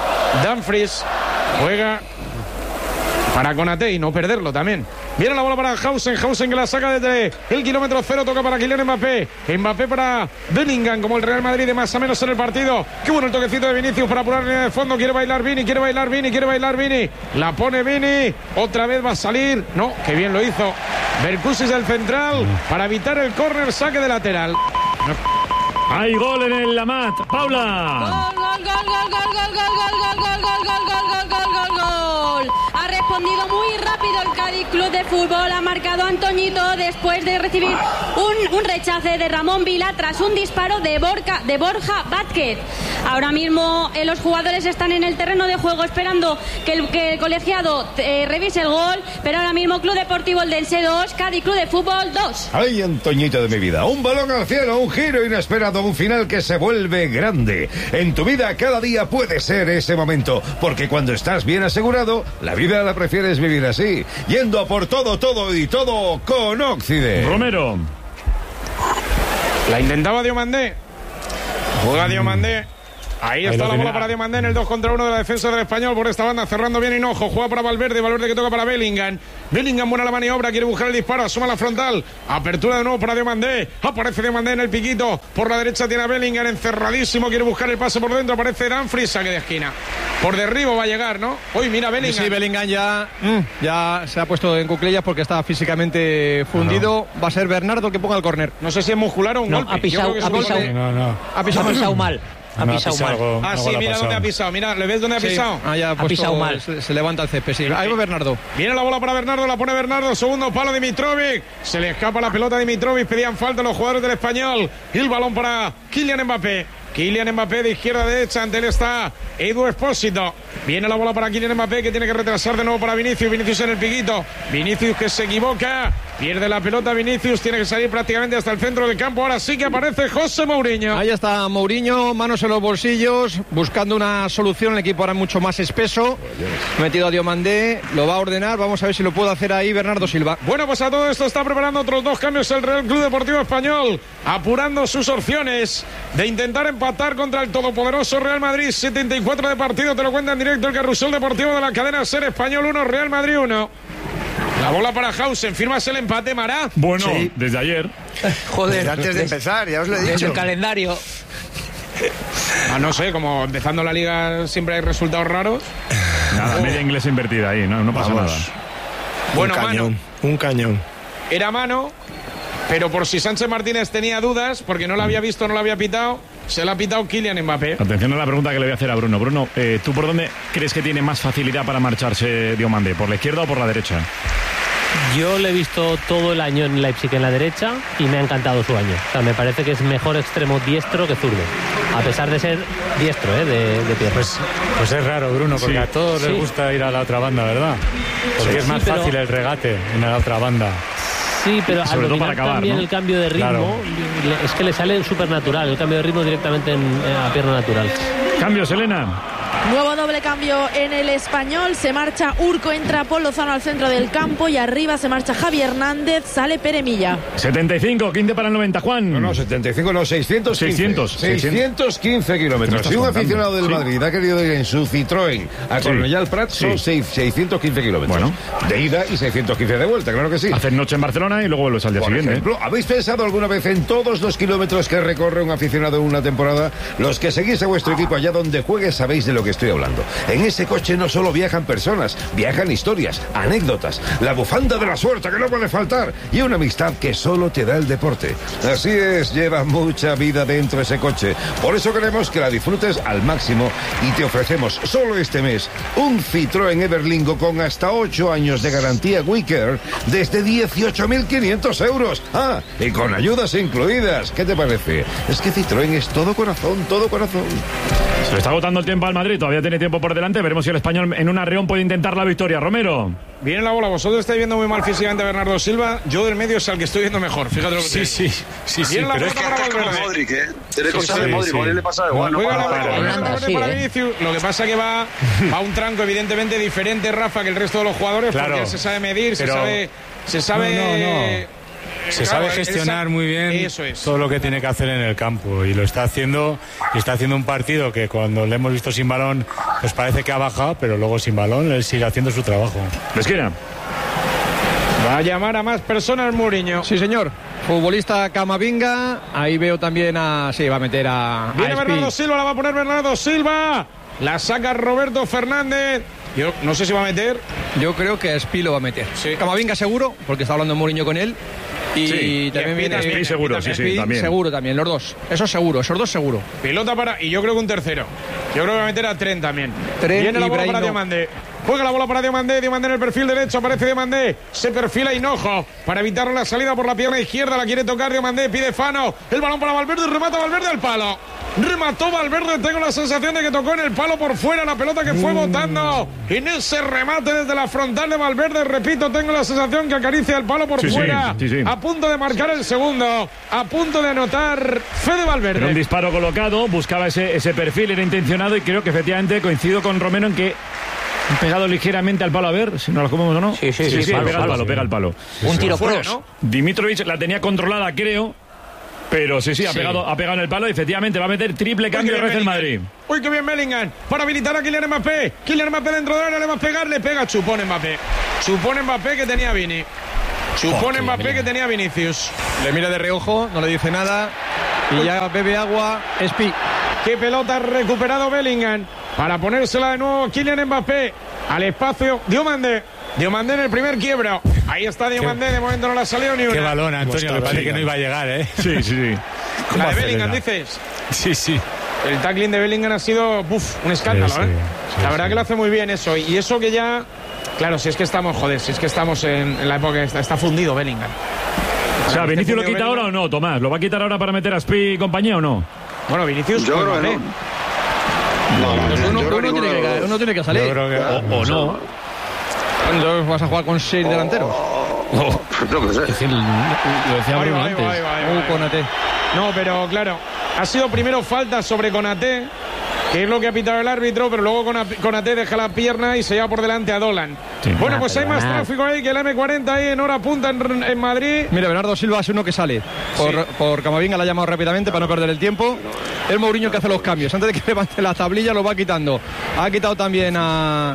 [SPEAKER 2] Dumfries juega para Konaté y no perderlo también. Viene la bola para Hausen, Hausen que la saca desde el kilómetro cero, toca para Kylian Mbappé. Mbappé para Bellingham, como el Real Madrid de más o menos en el partido. Qué bueno el toquecito de Vinicius para apurar la línea de fondo. Quiere bailar Vini, quiere bailar Vini, quiere bailar Vini. La pone Vini, otra vez va a salir. No, qué bien lo hizo. Berkusis del central para evitar el córner, saque de lateral.
[SPEAKER 4] Hay gol en el Lamat. Paula.
[SPEAKER 11] Gol, gol, gol, gol, gol, gol, gol, gol, gol, gol, gol, gol, gol, gol, gol, gol. Ha respondido muy rápido el Cádiz Club de Fútbol. Ha marcado Antoñito después de recibir un, un rechace de Ramón Vila tras un disparo de, Borca, de Borja Vázquez. Ahora mismo eh, los jugadores están en el terreno de juego esperando que el, que el colegiado eh, revise el gol. Pero ahora mismo Club Deportivo Eldense dos, Cádiz Club de Fútbol dos.
[SPEAKER 12] Ay, Antoñito de mi vida, un balón al cielo, un giro inesperado, un final que se vuelve grande. En tu vida cada día puede ser ese momento, porque cuando estás bien asegurado, la vida la prefieres vivir así, yendo a por todo, todo y todo con Occidente.
[SPEAKER 4] Romero.
[SPEAKER 2] La intentaba Diomandé. Juega Diomandé. Ahí está la bola para Diomandé en el dos contra uno de la defensa del Español por esta banda, cerrando bien Hinojo, juega para Valverde, Valverde que toca para Bellingham. Bellingham buena la maniobra, quiere buscar el disparo, asoma la frontal, apertura de nuevo para Diomandé, aparece Diomandé en el piquito, por la derecha tiene a Bellingham encerradísimo, quiere buscar el pase por dentro, aparece Dumfries, saque de esquina. Por derribo va a llegar, ¿no? Hoy mira Bellingham.
[SPEAKER 8] Sí, Bellingham ya, mm, ya se ha puesto en cuclillas porque está físicamente fundido. No. Va a ser Bernardo el que ponga el córner.
[SPEAKER 2] No sé si es muscular o un
[SPEAKER 7] no,
[SPEAKER 2] golpe.
[SPEAKER 7] Ha pisado, ha pisado,
[SPEAKER 2] no, no.
[SPEAKER 7] ha pisado, ha pisado mal. Ha
[SPEAKER 2] no,
[SPEAKER 7] pisado, ha pisado mal.
[SPEAKER 2] Algo, ah, sí, mira dónde ha pisado. Mira, ¿le ves dónde ha
[SPEAKER 8] sí.
[SPEAKER 2] pisado?
[SPEAKER 8] Ah, ya ha, puesto,
[SPEAKER 7] ha pisado mal.
[SPEAKER 8] Se, se levanta el césped, sí. Ahí va Bernardo.
[SPEAKER 2] Viene la bola para Bernardo, la pone Bernardo. Segundo palo de Dimitrovic. Se le escapa la pelota a Dimitrovic. Pedían falta los jugadores del Español. Y el balón para Kylian Mbappé. Kylian Mbappé de izquierda a derecha. Ante él está Edu Expósito. Viene la bola para Kylian Mbappé que tiene que retrasar de nuevo para Vinicius. Vinicius en el piquito. Vinicius que se equivoca. Pierde la pelota Vinicius. Tiene que salir prácticamente hasta el centro del campo. Ahora sí que aparece José Mourinho.
[SPEAKER 8] Ahí está Mourinho. Manos en los bolsillos. Buscando una solución. El equipo ahora mucho más espeso. Metido a Diomandé. Lo va a ordenar. Vamos a ver si lo puede hacer ahí Bernardo Silva.
[SPEAKER 2] Bueno, pues a todo esto está preparando otros dos cambios el Real Club Deportivo Español. Apurando sus opciones de intentar empatar contra el todopoderoso Real Madrid. setenta y cuatro de partido, te lo cuenta en directo el Carrusel Deportivo de la cadena SER. Español uno, Real Madrid uno. La bola para Hausen, firmas el empate, Mará.
[SPEAKER 4] Bueno,
[SPEAKER 13] sí.
[SPEAKER 4] Desde ayer.
[SPEAKER 13] Joder, desde antes de empezar, ya os lo he dicho.
[SPEAKER 7] Desde el calendario.
[SPEAKER 2] Ah, no sé, como empezando la liga siempre hay resultados raros.
[SPEAKER 4] Nada,
[SPEAKER 2] oh.
[SPEAKER 4] media inglesa invertida ahí, no, no pasa
[SPEAKER 13] Vamos.
[SPEAKER 4] nada.
[SPEAKER 2] Bueno,
[SPEAKER 13] un cañón,
[SPEAKER 2] mano.
[SPEAKER 13] Un cañón.
[SPEAKER 2] Era mano, pero por si Sánchez Martínez tenía dudas, porque no la había visto, no la había pitado, se la ha pitado Kylian Mbappé.
[SPEAKER 4] Atención a la pregunta que le voy a hacer a Bruno. Bruno, eh, ¿tú por dónde crees que tiene más facilidad para marcharse Diomandé? ¿Por la izquierda o por la derecha?
[SPEAKER 10] Yo le he visto todo el año en Leipzig en la derecha y me ha encantado su año. O sea, me parece que es mejor extremo diestro que zurdo. A pesar de ser diestro, ¿eh? De, de pierna.
[SPEAKER 1] Pues, pues es raro, Bruno, porque
[SPEAKER 4] Sí.
[SPEAKER 1] a todos
[SPEAKER 10] Sí.
[SPEAKER 1] les gusta ir a la otra banda, ¿verdad? Porque
[SPEAKER 10] Sí,
[SPEAKER 1] es más
[SPEAKER 10] sí, pero-
[SPEAKER 1] fácil el regate en la otra banda.
[SPEAKER 10] Sí, pero al
[SPEAKER 4] Sobre todo
[SPEAKER 10] dominar
[SPEAKER 4] para acabar,
[SPEAKER 10] también
[SPEAKER 4] ¿no?
[SPEAKER 10] el cambio de ritmo,
[SPEAKER 1] Claro.
[SPEAKER 10] le- es que le sale súper natural, el cambio de ritmo directamente en, en a pierna natural.
[SPEAKER 4] Cambios, Elena.
[SPEAKER 3] Nuevo doble cambio en el Español. Se marcha Urco, entra Paul Lozano al centro del campo y arriba se marcha Javi Hernández, sale Pere Milla.
[SPEAKER 4] setenta y cinco, quince para el noventa, Juan.
[SPEAKER 12] No, no, setenta y cinco, no, seiscientos quince.
[SPEAKER 4] seiscientos.
[SPEAKER 12] seiscientos quince kilómetros.
[SPEAKER 4] estás
[SPEAKER 12] Si un
[SPEAKER 4] contando.
[SPEAKER 12] aficionado del
[SPEAKER 4] Sí.
[SPEAKER 12] Madrid ha querido ir en su Citroën a
[SPEAKER 4] Sí.
[SPEAKER 12] Cornellà Prat, son
[SPEAKER 4] Sí.
[SPEAKER 12] seis- seiscientos quince kilómetros.
[SPEAKER 4] Bueno.
[SPEAKER 12] De ida y seiscientos quince de vuelta, claro que sí.
[SPEAKER 4] Hacer noche en Barcelona y luego vuelves al día
[SPEAKER 12] Por
[SPEAKER 4] siguiente.
[SPEAKER 12] ejemplo, ¿habéis pensado alguna vez en todos los kilómetros que recorre un aficionado en una temporada? Los que seguís a vuestro equipo allá donde juegue sabéis de lo que estoy hablando. En ese coche no solo viajan personas, viajan historias, anécdotas, la bufanda de la suerte que no puede faltar y una amistad que solo te da el deporte. Así es, lleva mucha vida dentro ese coche. Por eso queremos que la disfrutes al máximo y te ofrecemos solo este mes un Citroën Everlingo con hasta ocho años de garantía WeCare desde dieciocho mil quinientos euros. Ah, y con ayudas incluidas. ¿Qué te parece? Es que Citroën es todo corazón, todo corazón.
[SPEAKER 4] Se le está agotando el tiempo al Madrid, todavía tiene tiempo por delante. Veremos si el Español en un arreón puede intentar la victoria. Romero.
[SPEAKER 2] Viene la bola, vosotros estáis viendo muy mal físicamente a Bernardo Silva, yo del medio es al que estoy viendo mejor, fíjate lo que te
[SPEAKER 1] Sí,
[SPEAKER 2] digo.
[SPEAKER 1] sí, sí, sí,
[SPEAKER 2] Viene la
[SPEAKER 1] pero es
[SPEAKER 2] pelota
[SPEAKER 1] que
[SPEAKER 2] para
[SPEAKER 6] Es como
[SPEAKER 2] Valverde.
[SPEAKER 6] Modric, ¿eh? Tiene
[SPEAKER 2] Sí,
[SPEAKER 6] cosas
[SPEAKER 2] sí,
[SPEAKER 6] de
[SPEAKER 1] sí,
[SPEAKER 6] Modric,
[SPEAKER 1] sí.
[SPEAKER 6] Modric le pasa igual. No
[SPEAKER 2] Juega
[SPEAKER 6] para
[SPEAKER 2] la
[SPEAKER 6] nada.
[SPEAKER 2] pelota,
[SPEAKER 7] Anda,
[SPEAKER 2] Valverde
[SPEAKER 7] sí,
[SPEAKER 2] para
[SPEAKER 7] ¿eh?
[SPEAKER 2] Vinicius. Lo que pasa que va a un tranco evidentemente diferente, Rafa, que el resto de los jugadores,
[SPEAKER 1] Claro.
[SPEAKER 2] porque él se sabe medir, se
[SPEAKER 1] Pero-
[SPEAKER 2] sabe... Se sabe...
[SPEAKER 1] No, no, no. Se
[SPEAKER 2] Claro,
[SPEAKER 1] sabe gestionar
[SPEAKER 2] esa-
[SPEAKER 1] muy bien
[SPEAKER 2] Eso es.
[SPEAKER 1] todo lo que tiene que hacer en el campo y lo está haciendo y está haciendo un partido que cuando le hemos visto sin balón pues parece que ha bajado, pero luego sin balón él sigue haciendo su trabajo.
[SPEAKER 4] Esquina.
[SPEAKER 2] Va a llamar a más personas Mourinho.
[SPEAKER 8] Sí, señor. Futbolista Camavinga. Ahí veo también a... Sí, va a meter a...
[SPEAKER 2] Viene
[SPEAKER 8] a
[SPEAKER 2] Bernardo
[SPEAKER 8] Espi.
[SPEAKER 2] Silva, la va a poner Bernardo Silva. La saca Roberto Fernández. Yo no sé si va a meter.
[SPEAKER 8] Yo creo que a Espi lo va a meter.
[SPEAKER 2] Sí.
[SPEAKER 8] Camavinga seguro, porque está hablando Mourinho con él. Y
[SPEAKER 4] Sí.
[SPEAKER 8] también
[SPEAKER 2] Y
[SPEAKER 8] viene...
[SPEAKER 2] Espi
[SPEAKER 4] Espi seguro, sí, sí,
[SPEAKER 8] Espi
[SPEAKER 4] también.
[SPEAKER 8] seguro también, los dos. Eso seguro, esos dos seguro.
[SPEAKER 2] Pelota para... Y yo creo que un tercero. Yo creo que va a meter a Trent también.
[SPEAKER 8] Trent
[SPEAKER 2] Viene la
[SPEAKER 8] y
[SPEAKER 2] bola
[SPEAKER 8] Brahim
[SPEAKER 2] para
[SPEAKER 8] no.
[SPEAKER 2] Diomandé. Juega la bola para Diomandé. Diomandé en el perfil derecho. Aparece Diomandé. Se perfila Hinojo. Para evitar la salida por la pierna izquierda. La quiere tocar Diomandé. Pide Fano. El balón para Valverde. Remata Valverde al palo. Remató Valverde. Tengo la sensación de que tocó en el palo por fuera. La pelota que fue botando. En ese remate desde la frontal de Valverde. Repito, tengo la sensación que acaricia el palo por
[SPEAKER 4] Sí, sí,
[SPEAKER 2] fuera.
[SPEAKER 4] sí, sí.
[SPEAKER 2] A punto de marcar el segundo. A punto de anotar Fede Valverde.
[SPEAKER 4] Era un disparo colocado, buscaba ese, ese perfil, era intencionado y creo que efectivamente coincido con Romero en que han pegado ligeramente al palo. A ver si nos lo comemos o no.
[SPEAKER 7] Sí, sí, sí,
[SPEAKER 4] pega
[SPEAKER 7] palo,
[SPEAKER 4] al palo,
[SPEAKER 7] palo.
[SPEAKER 4] pega al palo.
[SPEAKER 7] Un tiro
[SPEAKER 2] Fuera,
[SPEAKER 7] cross.
[SPEAKER 2] ¿no?
[SPEAKER 4] Dimitrovic la tenía controlada, creo. Pero sí, sí, ha,
[SPEAKER 2] Sí.
[SPEAKER 4] Pegado, ha pegado en el palo y efectivamente va a meter triple cambio
[SPEAKER 2] Uy,
[SPEAKER 4] de
[SPEAKER 2] qué bien
[SPEAKER 4] el Madrid.
[SPEAKER 2] Uy, qué bien Bellingham. Para habilitar a Kylian Mbappé. Kylian Mbappé dentro de área, le va a pegar, le pega. Chupón Mbappé. Chupón Mbappé que tenía Vini. Chupón
[SPEAKER 8] Oh,
[SPEAKER 2] Mbappé que tenía Vinicius.
[SPEAKER 8] Le mira de reojo, no le dice nada y ya bebe agua. Espi.
[SPEAKER 2] Qué pelota ha recuperado Bellingham para ponérsela de nuevo Kylian Mbappé al espacio. Diomandé. Diomandé en el primer quiebro. Ahí está Diomandé, de momento no le ha salido ni una.
[SPEAKER 1] Qué balón, Antonio, me parece que no iba a llegar, ¿eh?
[SPEAKER 4] Sí, sí, sí.
[SPEAKER 2] La de Bellingham, dices.
[SPEAKER 1] Sí, sí.
[SPEAKER 2] El tackling de Bellingham ha sido uf, un escándalo,
[SPEAKER 1] Sí, sí,
[SPEAKER 2] ¿eh?
[SPEAKER 1] sí,
[SPEAKER 2] la verdad
[SPEAKER 1] sí.
[SPEAKER 2] que lo hace muy bien eso. Y eso que ya... Claro, si es que estamos, joder, si es que estamos en, en la época que está, está fundido Bellingham.
[SPEAKER 4] O sea,
[SPEAKER 2] Está
[SPEAKER 4] ¿Vinicius lo
[SPEAKER 2] fundido
[SPEAKER 4] quita ahora o no, Tomás? ¿Lo va a quitar ahora para meter a Spi y compañía o no?
[SPEAKER 2] Bueno, Vinicius...
[SPEAKER 6] Yo creo que
[SPEAKER 2] Mbappé.
[SPEAKER 6] no. No,
[SPEAKER 8] Pues
[SPEAKER 6] yo
[SPEAKER 8] uno,
[SPEAKER 6] creo
[SPEAKER 8] uno
[SPEAKER 6] que
[SPEAKER 8] tiene que,
[SPEAKER 6] ninguno-
[SPEAKER 8] uno tiene que salir.
[SPEAKER 1] Yo creo que-
[SPEAKER 8] o, o no. Entonces vas a jugar con seis delanteros.
[SPEAKER 6] Yo qué sé.
[SPEAKER 5] Es decir, lo decía
[SPEAKER 2] Ahí
[SPEAKER 5] Bruno
[SPEAKER 2] va, ahí
[SPEAKER 5] antes.
[SPEAKER 2] va, ahí va, ahí va.
[SPEAKER 8] Uh, Konaté.
[SPEAKER 2] No, pero claro, ha sido primero falta sobre Konaté, que es lo que ha pitado el árbitro, pero luego Kona- Konaté deja la pierna y se lleva por delante a Dolan. Bueno,
[SPEAKER 10] Ah,
[SPEAKER 2] pues hay más
[SPEAKER 10] perdonad.
[SPEAKER 2] tráfico ahí que el eme cuarenta ahí en hora punta en, en Madrid.
[SPEAKER 8] Mira, Bernardo Silva es uno que sale. Por,
[SPEAKER 2] Sí.
[SPEAKER 8] por Camavinga la ha llamado rápidamente para no perder el tiempo. Es Mourinho que hace los cambios. Antes de que levante la tablilla lo va quitando. Ha quitado también a...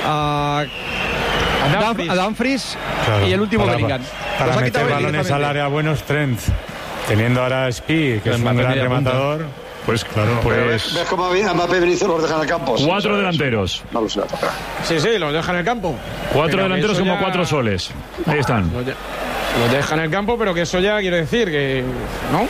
[SPEAKER 8] a
[SPEAKER 2] A
[SPEAKER 8] Dan-
[SPEAKER 2] Dumfries.
[SPEAKER 8] a Dumfries
[SPEAKER 1] Claro,
[SPEAKER 8] y el último
[SPEAKER 1] para,
[SPEAKER 8] Bellingham.
[SPEAKER 1] Para
[SPEAKER 8] Los ha
[SPEAKER 1] meter
[SPEAKER 8] quitado él
[SPEAKER 1] balones al
[SPEAKER 8] directamente.
[SPEAKER 1] área buenos, Trent. Teniendo ahora a Spi, que es un
[SPEAKER 4] Mbappé
[SPEAKER 1] gran
[SPEAKER 4] media punta.
[SPEAKER 1] rematador.
[SPEAKER 4] Pues claro, pues
[SPEAKER 6] ¿Ves cómo a Mbappé y Vinicius los dejan en el campo? Sí,
[SPEAKER 4] cuatro
[SPEAKER 6] eso es.
[SPEAKER 4] delanteros.
[SPEAKER 6] No lo sé.
[SPEAKER 2] Sí, sí, los deja en el campo.
[SPEAKER 4] Cuatro
[SPEAKER 2] Pero
[SPEAKER 4] delanteros
[SPEAKER 2] eso
[SPEAKER 4] como
[SPEAKER 2] ya-
[SPEAKER 4] cuatro soles. Ahí están.
[SPEAKER 2] Los, de- los deja en el campo, pero que eso ya quiere decir que... ¿No?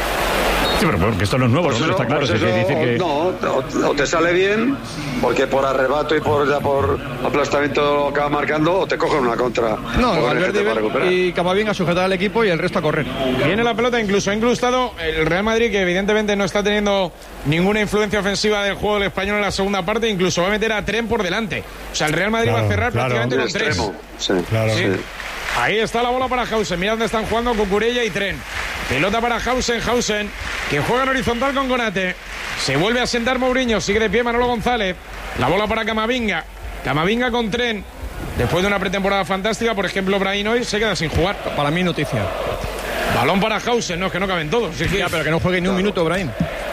[SPEAKER 4] Sí, pero porque esto no es nuevo,
[SPEAKER 6] Pues
[SPEAKER 4] ¿no?
[SPEAKER 6] eso,
[SPEAKER 4] Está claro,
[SPEAKER 6] pues
[SPEAKER 4] se
[SPEAKER 6] eso,
[SPEAKER 4] dice que...
[SPEAKER 6] no, o, o te sale bien, porque por arrebato y por ya por aplastamiento lo acaba marcando, o te cogen una contra.
[SPEAKER 8] No,
[SPEAKER 6] Joder,
[SPEAKER 8] Valverde
[SPEAKER 6] que te va a recuperar.
[SPEAKER 8] y Camavinga a sujetar al equipo y el resto a correr.
[SPEAKER 2] Viene la pelota, incluso ha incrustado el Real Madrid, que evidentemente no está teniendo ninguna influencia ofensiva del juego del español en la segunda parte, incluso va a meter a Tren por delante. O sea, el Real Madrid
[SPEAKER 1] Claro,
[SPEAKER 2] va a cerrar
[SPEAKER 1] claro.
[SPEAKER 2] prácticamente
[SPEAKER 6] Un
[SPEAKER 2] con tres.
[SPEAKER 6] extremo, sí,
[SPEAKER 1] Claro.
[SPEAKER 2] Sí. Ahí está la bola para Hausen. Mira dónde están jugando Cucurella y Tren. Pelota para Hausen, Hausen, que juega en horizontal con Konate. Se vuelve a sentar Mourinho, sigue de pie Manolo González. La bola para Camavinga. Camavinga con Tren. Después de una pretemporada fantástica, por ejemplo, Brahim hoy se queda sin jugar.
[SPEAKER 8] Para mí noticia.
[SPEAKER 2] Balón para Hausen, no, es que no caben todos. Es que,
[SPEAKER 8] Ya, pero que no juegue ni un minuto, Brahim.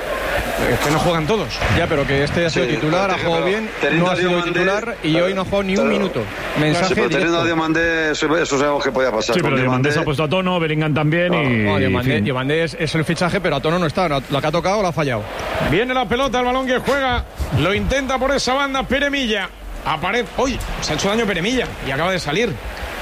[SPEAKER 2] es que no juegan todos.
[SPEAKER 8] Ya, pero que este ha sido
[SPEAKER 6] Sí,
[SPEAKER 8] titular, ha
[SPEAKER 6] pero
[SPEAKER 8] jugado bien,
[SPEAKER 6] teniendo
[SPEAKER 8] no ha
[SPEAKER 6] a
[SPEAKER 8] sido
[SPEAKER 6] Diomandé-
[SPEAKER 8] titular y hoy no ha jugado ni un
[SPEAKER 6] pero-
[SPEAKER 8] minuto.
[SPEAKER 6] Sí,
[SPEAKER 8] Mensaje
[SPEAKER 6] pero teniendo a
[SPEAKER 8] directo.
[SPEAKER 6] Diomandé, eso, eso sabemos que podía pasar.
[SPEAKER 4] Sí,
[SPEAKER 6] Con
[SPEAKER 4] pero Diomandé se ha
[SPEAKER 6] Diomandé-
[SPEAKER 4] puesto a tono, Bellingham también y...
[SPEAKER 8] No,
[SPEAKER 4] en
[SPEAKER 8] Diomandé,
[SPEAKER 4] fin.
[SPEAKER 8] Diomandé es, es el fichaje, pero a tono no está. La que ha tocado la ha fallado.
[SPEAKER 2] Viene la pelota, el balón que juega. Lo intenta por esa banda Peremilla. Aparece. ¡Uy! Se ha hecho daño Peremilla y acaba de salir.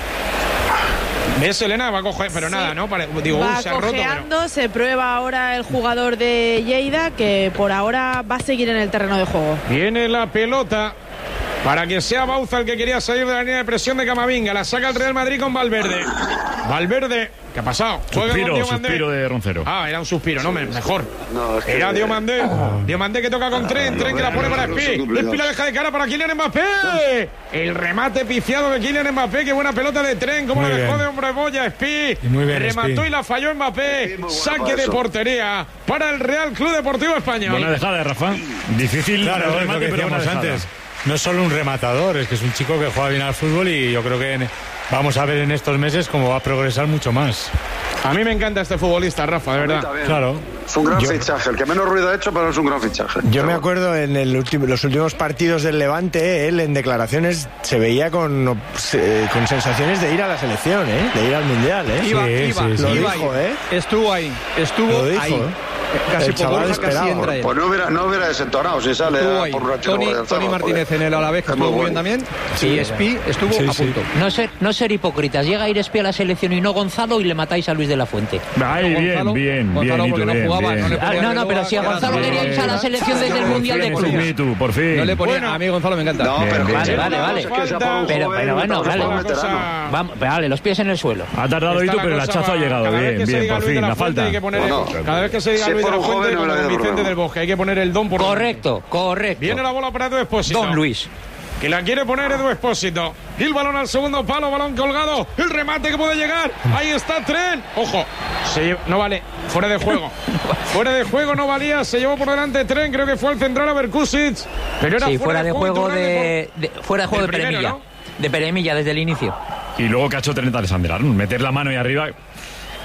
[SPEAKER 2] ¿Ves, Elena? Va a coger, pero
[SPEAKER 3] Sí.
[SPEAKER 2] nada, ¿no? Pare- Digo,
[SPEAKER 3] Va
[SPEAKER 2] uy, se ha roto, pero...
[SPEAKER 3] cojeando, se prueba ahora el jugador de Lleida, que por ahora va a seguir en el terreno de juego.
[SPEAKER 2] Viene la pelota para que sea Bauza el que quería salir de la línea de presión de Camavinga. La saca el Real Madrid con Valverde. Valverde, ¿qué ha pasado? Juega con
[SPEAKER 4] Suspiro,
[SPEAKER 2] Diomandé.
[SPEAKER 4] suspiro de Roncero.
[SPEAKER 2] Ah, era un suspiro, no, me- mejor.
[SPEAKER 6] No, es que-
[SPEAKER 2] Era Diomandé. Diomandé que toca con Tren. Tren que la pone para Espi. Espi la deja de cara para Kylian Mbappé. El remate piciado de Kylian Mbappé. Qué buena pelota de Tren. Cómo
[SPEAKER 1] Muy
[SPEAKER 2] la dejó
[SPEAKER 1] bien.
[SPEAKER 2] de hombre boya Espi.
[SPEAKER 1] Y muy bien,
[SPEAKER 2] Remató
[SPEAKER 1] Espi.
[SPEAKER 2] y la falló Mbappé.
[SPEAKER 6] muy bueno
[SPEAKER 2] Saque
[SPEAKER 6] para
[SPEAKER 2] de
[SPEAKER 6] eso.
[SPEAKER 2] portería para el Real Club Deportivo Español.
[SPEAKER 4] Buena dejada de Rafa. Difícil
[SPEAKER 1] Claro,
[SPEAKER 4] el
[SPEAKER 1] es lo
[SPEAKER 4] remate,
[SPEAKER 1] que
[SPEAKER 4] pero buena
[SPEAKER 1] decíamos
[SPEAKER 4] dejada.
[SPEAKER 1] antes. No es solo un rematador, es que es un chico que juega bien al fútbol y yo creo que en- vamos a ver en estos meses cómo va a progresar mucho más.
[SPEAKER 2] A mí me encanta este futbolista, Rafa, de
[SPEAKER 6] A mí
[SPEAKER 2] verdad.
[SPEAKER 6] también.
[SPEAKER 1] Claro.
[SPEAKER 6] Es un gran
[SPEAKER 14] Yo-
[SPEAKER 6] fichaje. El que menos ruido ha hecho, pero es un gran fichaje.
[SPEAKER 14] Yo me acuerdo en el último, los últimos partidos del Levante, él en declaraciones se veía con, eh, con sensaciones de ir a la selección, ¿eh? De ir al Mundial, ¿eh?
[SPEAKER 8] Iba,
[SPEAKER 1] Sí,
[SPEAKER 8] iba,
[SPEAKER 1] sí, sí.
[SPEAKER 14] Lo
[SPEAKER 8] iba
[SPEAKER 14] dijo,
[SPEAKER 8] ahí.
[SPEAKER 14] ¿eh?
[SPEAKER 8] Estuvo ahí, estuvo
[SPEAKER 14] Lo dijo,
[SPEAKER 8] ahí.
[SPEAKER 14] ¿eh?
[SPEAKER 8] Casi
[SPEAKER 14] El
[SPEAKER 8] por
[SPEAKER 14] chaval
[SPEAKER 8] Borja, casi
[SPEAKER 14] esperaba.
[SPEAKER 8] entra él.
[SPEAKER 6] Pues no hubiera, no hubiera desentonado si sale
[SPEAKER 8] Estuvo
[SPEAKER 6] a
[SPEAKER 8] ahí.
[SPEAKER 6] por un ratito.
[SPEAKER 8] Tony,
[SPEAKER 6] como ya
[SPEAKER 8] Tony
[SPEAKER 6] estaba,
[SPEAKER 8] Martínez
[SPEAKER 6] joder.
[SPEAKER 8] en el Alavés, que
[SPEAKER 6] Es
[SPEAKER 8] estuvo
[SPEAKER 6] muy
[SPEAKER 8] muy bien
[SPEAKER 6] bueno.
[SPEAKER 8] también. Y Espi estuvo
[SPEAKER 1] Sí,
[SPEAKER 8] a
[SPEAKER 1] sí.
[SPEAKER 8] punto.
[SPEAKER 7] No ser, no ser hipócritas. Llega a ir Espi a la selección y no Gonzalo y le matáis a Luis de la Fuente.
[SPEAKER 4] Ay, bien,
[SPEAKER 8] Gonzalo,
[SPEAKER 4] bien,
[SPEAKER 8] Gonzalo
[SPEAKER 4] bien,
[SPEAKER 8] porque
[SPEAKER 4] Itu,
[SPEAKER 8] no
[SPEAKER 4] bien,
[SPEAKER 8] jugaba,
[SPEAKER 4] bien.
[SPEAKER 8] no le
[SPEAKER 7] Ah,
[SPEAKER 8] ponía
[SPEAKER 7] no, no,
[SPEAKER 8] reloj,
[SPEAKER 7] pero si a
[SPEAKER 8] quedaba
[SPEAKER 7] Gonzalo
[SPEAKER 8] bien.
[SPEAKER 7] quería irse a la selección desde el Mundial de
[SPEAKER 4] Tienes un
[SPEAKER 7] Clubes.
[SPEAKER 4] Itu, por fin.
[SPEAKER 8] No le ponía,
[SPEAKER 2] Bueno.
[SPEAKER 8] a mí Gonzalo me encanta.
[SPEAKER 6] No,
[SPEAKER 4] Bien,
[SPEAKER 6] pero
[SPEAKER 4] bien.
[SPEAKER 7] Vale, vale, vale.
[SPEAKER 6] Es que sea por un
[SPEAKER 7] Pero,
[SPEAKER 6] joven,
[SPEAKER 7] pero bueno,
[SPEAKER 6] estamos
[SPEAKER 7] vale.
[SPEAKER 6] por un veterano.
[SPEAKER 7] Vamos, vale, los pies en el suelo.
[SPEAKER 4] Ha tardado
[SPEAKER 2] Está
[SPEAKER 4] Itu,
[SPEAKER 2] la
[SPEAKER 4] pero el
[SPEAKER 2] cosa
[SPEAKER 4] hachazo ha
[SPEAKER 2] va-
[SPEAKER 4] llegado.
[SPEAKER 2] cada vez
[SPEAKER 4] Bien,
[SPEAKER 2] que se
[SPEAKER 4] bien,
[SPEAKER 2] diga
[SPEAKER 4] por
[SPEAKER 2] Luis de
[SPEAKER 4] fin. La
[SPEAKER 2] Fuente
[SPEAKER 4] falta.
[SPEAKER 2] hay que poner-
[SPEAKER 6] Bueno,
[SPEAKER 2] cada vez que se diga
[SPEAKER 6] si
[SPEAKER 2] Luis de
[SPEAKER 6] por
[SPEAKER 2] la
[SPEAKER 6] un joven
[SPEAKER 2] Fuente,
[SPEAKER 6] no me
[SPEAKER 2] como
[SPEAKER 6] la
[SPEAKER 2] con
[SPEAKER 6] había
[SPEAKER 2] Vicente
[SPEAKER 6] problema.
[SPEAKER 2] del Bosque, hay que poner el don por delante.
[SPEAKER 7] Correcto, correcto.
[SPEAKER 2] Viene la bola para Edu Expósito.
[SPEAKER 7] Don Luis.
[SPEAKER 2] Que la quiere poner Edu Expósito. Y el balón al segundo palo, balón colgado. El remate que puede llegar. Ahí está Tren. Ojo, se lle- no vale. Fuera de juego. Fuera de juego no valía. Se llevó por delante Tren. Creo que fue al central a Berkusic. Pero era
[SPEAKER 7] Sí, fuera de juego
[SPEAKER 2] Iturralde
[SPEAKER 7] de, de- fuera de juego de
[SPEAKER 2] del primero,
[SPEAKER 7] Peremilla.
[SPEAKER 2] ¿no?
[SPEAKER 7] De Peremilla desde el inicio.
[SPEAKER 4] Y luego que ha hecho Trent Alexander-Arnold, meter la mano ahí arriba.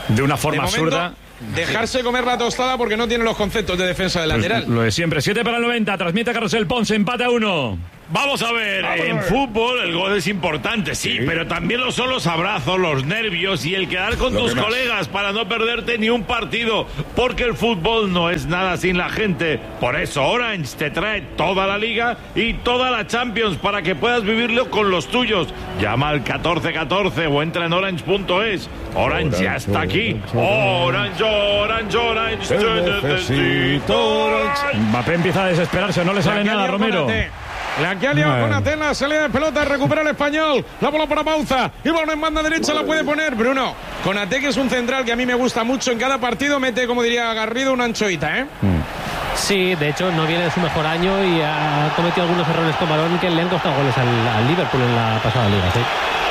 [SPEAKER 4] de una forma
[SPEAKER 2] de momento,
[SPEAKER 4] absurda.
[SPEAKER 2] Dejarse comer la tostada porque no tiene los conceptos de defensa de lateral.
[SPEAKER 4] Pues lo de siempre. siete para el noventa. Transmite Carrusel Ponce. Empate a uno.
[SPEAKER 9] Vamos a ver, Vamos en a ver. fútbol el gol es importante, sí, sí, pero también lo son los abrazos, los nervios y el quedar con lo tus colegas para no perderte ni un partido, porque el fútbol no es nada sin la gente. Por eso Orange te trae toda la liga y toda la Champions para que puedas vivirlo con los tuyos. Llama al catorce catorce o entra en orange punto es. Orange, Orange ya está aquí. Orange, Orange, Orange. Te necesito, Orange.
[SPEAKER 4] Mbappé empieza a desesperarse, no le sale nada, Romero.
[SPEAKER 2] La que ha liado Konaté en la salida de pelota, recupera el español, la bola para Bauza, y balón en banda derecha la puede poner Bruno. Konaté, que es un central que a mí me gusta mucho, en cada partido mete, como diría Garrido, una anchoita, ¿eh?
[SPEAKER 10] Sí, de hecho no viene de su mejor año y ha cometido algunos errores con balón que le han costado goles al, al Liverpool en la pasada liga, sí.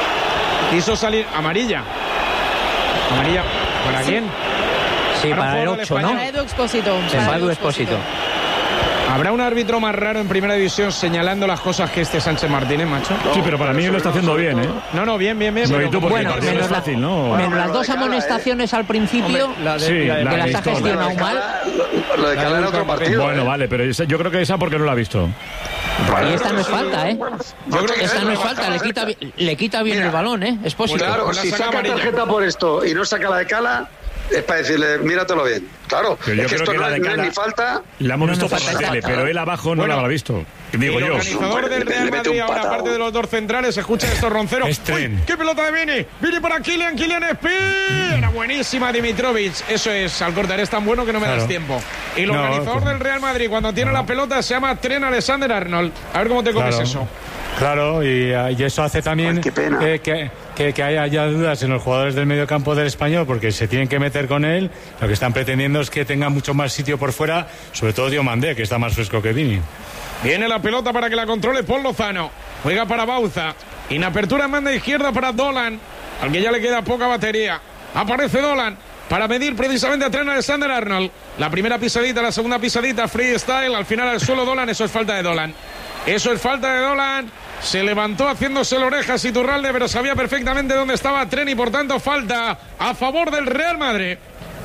[SPEAKER 2] Quiso salir amarilla. Amarilla, ¿para sí. quién?
[SPEAKER 7] Sí, para, para el ocho, ¿no?
[SPEAKER 3] Para Edu Expósito.
[SPEAKER 7] Para Edu Expósito.
[SPEAKER 2] ¿Habrá un árbitro más raro en primera división señalando las cosas que este Sánchez Martínez, macho?
[SPEAKER 4] Sí, pero para mí lo está haciendo bien, ¿eh?
[SPEAKER 2] No, no, bien, bien, bien.
[SPEAKER 4] No, y tú, porque
[SPEAKER 7] bueno, menos,
[SPEAKER 4] es fácil, ¿no?
[SPEAKER 7] menos las dos amonestaciones al principio,
[SPEAKER 4] Hombre, la de, sí, la de,
[SPEAKER 7] que las ha gestionado mal.
[SPEAKER 6] Lo de Cala en otro partido.
[SPEAKER 4] Bueno, ¿eh? Vale, pero esa, yo creo que esa porque no la ha visto.
[SPEAKER 7] Y esta no es falta, ¿eh? Yo creo que esta no es falta, le quita, le quita bien Mira, el balón, ¿eh? Es posible.
[SPEAKER 6] Claro, si saca tarjeta por esto y no saca la de Cala, es para decirle, míratelo bien. Claro,
[SPEAKER 4] pero yo
[SPEAKER 6] es que
[SPEAKER 4] creo
[SPEAKER 6] esto
[SPEAKER 4] que
[SPEAKER 6] no,
[SPEAKER 4] la de
[SPEAKER 6] no
[SPEAKER 4] Cala,
[SPEAKER 6] es ni falta.
[SPEAKER 4] La hemos visto
[SPEAKER 6] no
[SPEAKER 4] por la tele, pero él abajo no bueno, la habrá visto. Digo
[SPEAKER 2] el
[SPEAKER 4] yo.
[SPEAKER 2] organizador del Real Madrid, ahora aparte de los dos centrales, escucha estos ronceros. Uy, ¡qué pelota de Vini! Vini para Kylian, Kylian Espí. Era buenísima Dimitrovic. Eso es, Alcorta, eres tan bueno que no me claro. das tiempo. Y el no, organizador no. del Real Madrid, cuando tiene no. la pelota, se llama Trent Alexander-Arnold. A ver cómo te comes
[SPEAKER 1] claro.
[SPEAKER 2] eso.
[SPEAKER 1] Claro, y, y eso hace también eh, que, que, que haya ya dudas en los jugadores del medio campo del Español, porque se tienen que meter con él. Lo que están pretendiendo es que tenga mucho más sitio por fuera, sobre todo Diomandé, que está más fresco que Vini.
[SPEAKER 2] Viene la pelota para que la controle Paul Lozano. Juega para Bauza. En apertura en banda izquierda para Dolan, al que ya le queda poca batería. Aparece Dolan para medir precisamente a Trent Alexander-Arnold. La primera pisadita, la segunda pisadita, freestyle. Al final al suelo Dolan, eso es falta de Dolan. Eso es falta de Dolan. Se levantó haciéndose la oreja Iturralde, pero sabía perfectamente dónde estaba Trent y por tanto falta a favor del Real Madrid.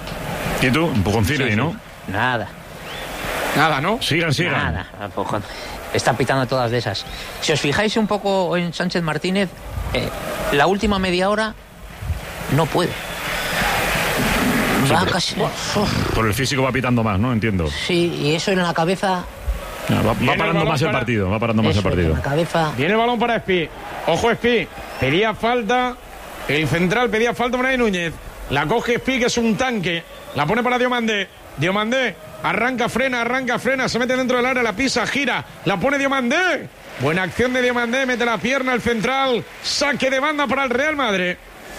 [SPEAKER 4] ¿Y tú? Un poconcito ahí, ¿no?
[SPEAKER 7] Nada.
[SPEAKER 2] Nada, ¿no?
[SPEAKER 4] Sigan, sigan.
[SPEAKER 7] Nada, empujón. Está pitando todas de esas. Si os fijáis un poco en Sánchez Martínez, eh, la última media hora no puede.
[SPEAKER 4] Sí,
[SPEAKER 7] va
[SPEAKER 4] pero,
[SPEAKER 7] casi...
[SPEAKER 4] Por el físico va pitando más, ¿no? Entiendo.
[SPEAKER 7] Sí, y eso en la cabeza...
[SPEAKER 4] No, va, va parando el más para... el partido, va parando más
[SPEAKER 7] eso,
[SPEAKER 4] el partido.
[SPEAKER 7] En la cabeza...
[SPEAKER 2] Viene el balón para Espí. Ojo Espí. Pedía falta. El central pedía falta para Núñez. La coge Espí, que es un tanque. La pone para Diomandé. Diomandé. Arranca, frena, arranca, frena, se mete dentro del área, la pisa, gira, la pone Diomandé. Buena acción de Diomandé, mete la pierna al central, saque de banda para el Real Madrid.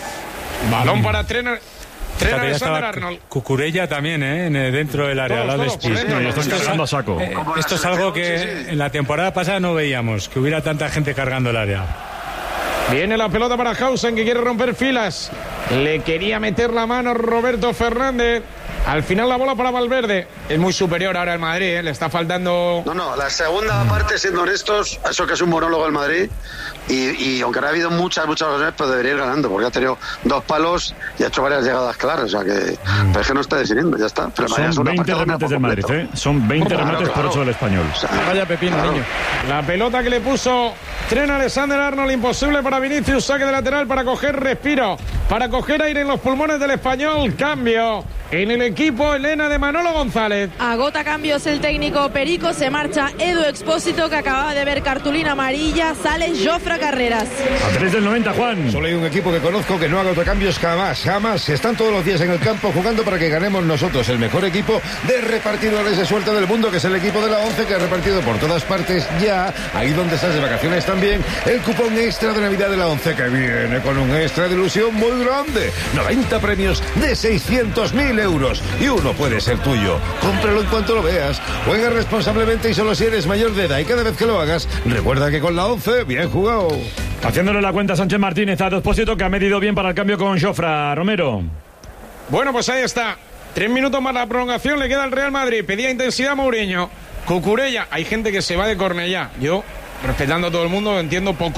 [SPEAKER 2] Balón para Trent Alexander-Arnold.
[SPEAKER 1] Cucurella también, ¿eh? Dentro del área, al lado de Espí.
[SPEAKER 4] Esto es cargando a saco.
[SPEAKER 1] Eh, esto es algo que en la temporada pasada no veíamos, que hubiera tanta gente cargando el área.
[SPEAKER 2] Viene la pelota para Hausen, que quiere romper filas. Le quería meter la mano Roberto Fernández. Al final la bola para Valverde. Es muy superior ahora el Madrid, ¿eh? Le está faltando...
[SPEAKER 6] No, no, la segunda parte, siendo honestos, eso que es un monólogo el Madrid. Y, y aunque no ha habido muchas, muchas ocasiones, pero debería ir ganando, porque ha tenido dos palos y ha hecho varias llegadas claras. O sea que, mm. pero es que no está definiendo, ya está. Pero
[SPEAKER 4] son veinte remates del Madrid, ¿eh? Son veinte claro, remates claro. por ocho del Español.
[SPEAKER 2] O sea, vaya pepino, claro. niño. La pelota que le puso Trent Alexander-Arnold, imposible para Vinicius, saque de lateral para coger respiro, para coger aire en los pulmones del Español. Cambio en el equipo, Elena, de Manolo González.
[SPEAKER 3] Agota cambios el técnico Perico, se marcha Edu Expósito, que acababa de ver cartulina amarilla, sale Jofre Carreras.
[SPEAKER 4] A tres del noventa, Juan.
[SPEAKER 12] Solo hay un equipo que conozco que no haga cambios jamás, jamás. Están todos los días en el campo jugando para que ganemos nosotros, el mejor equipo de repartidores de suerte del mundo, que es el equipo de la once, que ha repartido por todas partes ya, ahí donde estás de vacaciones también, el cupón extra de Navidad de la once, que viene con un extra de ilusión muy grande. noventa premios de seiscientos mil euros y uno puede ser tuyo. Cómpralo en cuanto lo veas. Juega responsablemente y solo si eres mayor de edad, y cada vez que lo hagas, recuerda que con la once, bien jugado.
[SPEAKER 4] Haciéndole la cuenta Sánchez Martínez a Expósito, que ha medido bien para el cambio con Jofre. Romero.
[SPEAKER 2] Bueno, pues ahí está. Tres minutos más la prolongación, le queda al Real Madrid. Pedía intensidad Mourinho. Cucurella. Hay gente que se va de Cornellá. Yo, respetando a todo el mundo, entiendo poco.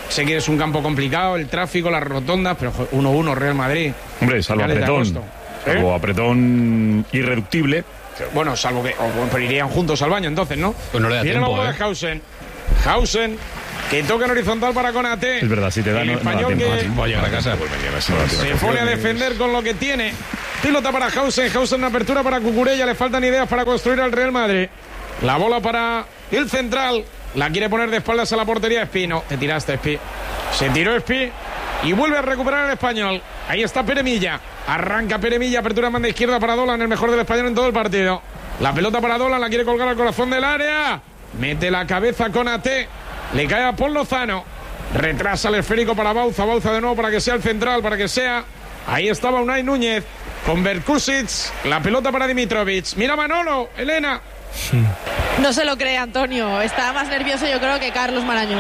[SPEAKER 2] sé que es un campo complicado, el tráfico, las rotondas, pero uno uno Real Madrid.
[SPEAKER 4] Hombre, salvo apretón. Salvo
[SPEAKER 2] ¿Eh?
[SPEAKER 4] apretón irreductible.
[SPEAKER 2] Bueno, salvo que... O, pero irían juntos al baño entonces, ¿no?
[SPEAKER 5] Pues no le da
[SPEAKER 2] Viene
[SPEAKER 5] tiempo,
[SPEAKER 2] la bola
[SPEAKER 5] ¿eh?
[SPEAKER 2] de Hausen. Hausen, que toca en horizontal para Konate.
[SPEAKER 4] Es verdad, si te da,
[SPEAKER 2] el
[SPEAKER 4] no, no da
[SPEAKER 2] español
[SPEAKER 4] tiempo.
[SPEAKER 2] que
[SPEAKER 4] tiempo a llegar a casa.
[SPEAKER 12] Pues mañana sí, no
[SPEAKER 2] se pone a defender con lo que tiene. Pilota para Hausen. Hausen, una apertura para Cucurella. Le faltan ideas para construir al Real Madrid. La bola para el central. La quiere poner de espaldas a la portería Espino. Te tiraste, Espi. Se tiró Espi y vuelve a recuperar el español. Ahí está Peremilla. Arranca Peremilla. Apertura manda izquierda para Dolan, el mejor del español en todo el partido. La pelota para Dolan. La quiere colgar al corazón del área. Mete la cabeza con A T. Le cae a Paul Lozano. Retrasa el esférico para Bauza. Bauza de nuevo para que sea el central. Para que sea. Ahí estaba Unai Núñez. Con Berkusic. La pelota para Dimitrovic. Mira Manolo. Elena.
[SPEAKER 3] No se lo cree Antonio, está más nervioso yo creo que Carlos Marañón.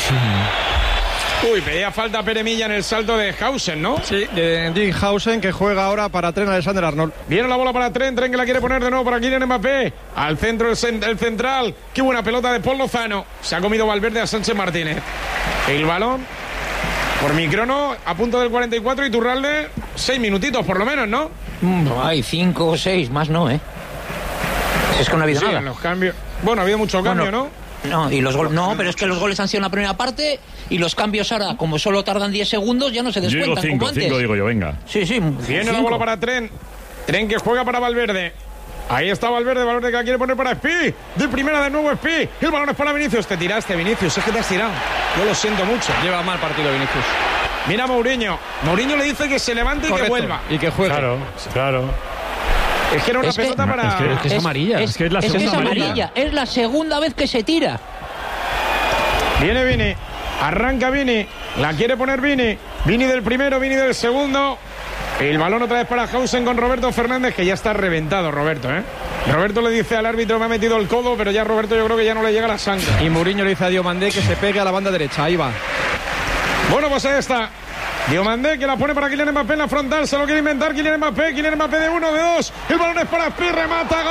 [SPEAKER 2] Uy, pedía falta a Peremilla en el salto de Hausen, ¿no?
[SPEAKER 8] Sí, de Jim Hausen, que juega ahora para Trent Alexander-Arnold.
[SPEAKER 2] Viene la bola para Trent, Trent que la quiere poner de nuevo para Kylian Mbappé. Al centro el, cent el central. Qué buena pelota de Paul Lozano. Se ha comido Valverde a Sánchez Martínez. El balón por microno a punto del cuarenta y cuatro y Turralde seis minutitos por lo menos, ¿no?
[SPEAKER 7] No hay cinco o seis, más no, ¿eh? Es que no ha habido
[SPEAKER 2] sí,
[SPEAKER 7] nada.
[SPEAKER 2] En los cambios. Bueno, ha habido mucho cambio,
[SPEAKER 7] bueno,
[SPEAKER 2] ¿no?
[SPEAKER 7] No, y los goles, no, pero es que los goles han sido en la primera parte y los cambios ahora, como solo tardan diez segundos, ya no se
[SPEAKER 4] Yo digo
[SPEAKER 7] descuentan
[SPEAKER 4] cinco,
[SPEAKER 7] como antes.
[SPEAKER 4] cinco digo yo, venga.
[SPEAKER 7] Sí, sí.
[SPEAKER 2] Viene
[SPEAKER 7] cinco.
[SPEAKER 2] la bola para Trent. Trent que juega para Valverde. Ahí está Valverde, Valverde que la quiere poner para Espi. De primera de nuevo Espi. El balón es para Vinicius. Te tiraste, Vinicius. Es que te has tirado. Yo lo siento mucho.
[SPEAKER 8] Lleva mal partido Vinicius.
[SPEAKER 2] Mira a Mourinho. Mourinho le dice que se levante
[SPEAKER 8] Correcto.
[SPEAKER 2] y que vuelva.
[SPEAKER 8] Y que juegue.
[SPEAKER 1] Claro, claro.
[SPEAKER 2] Es que era una
[SPEAKER 7] Es que-
[SPEAKER 2] pelota para...
[SPEAKER 4] Es que, es que es amarilla. Es, que es la
[SPEAKER 7] es que
[SPEAKER 4] segunda
[SPEAKER 7] es
[SPEAKER 4] amarilla.
[SPEAKER 7] amarilla. Es la segunda vez que se tira.
[SPEAKER 2] Viene Vini. Arranca Vini. La quiere poner Vini. Vini del primero, Vini del segundo. El balón otra vez para Hausen con Roberto Fernández, que ya está reventado Roberto, ¿eh? Roberto le dice al árbitro me ha metido el codo, pero ya Roberto yo creo que ya no le llega la sangre.
[SPEAKER 8] Y Mourinho le dice a Diomandé que se pegue a la banda derecha. Ahí va.
[SPEAKER 2] Bueno, pues ahí está. Diomandé que la pone para Kylian Mbappé en la frontal. Se lo quiere inventar Kylian Mbappé. Kylian Mbappé de uno, de dos. El balón es para Espi. Remata.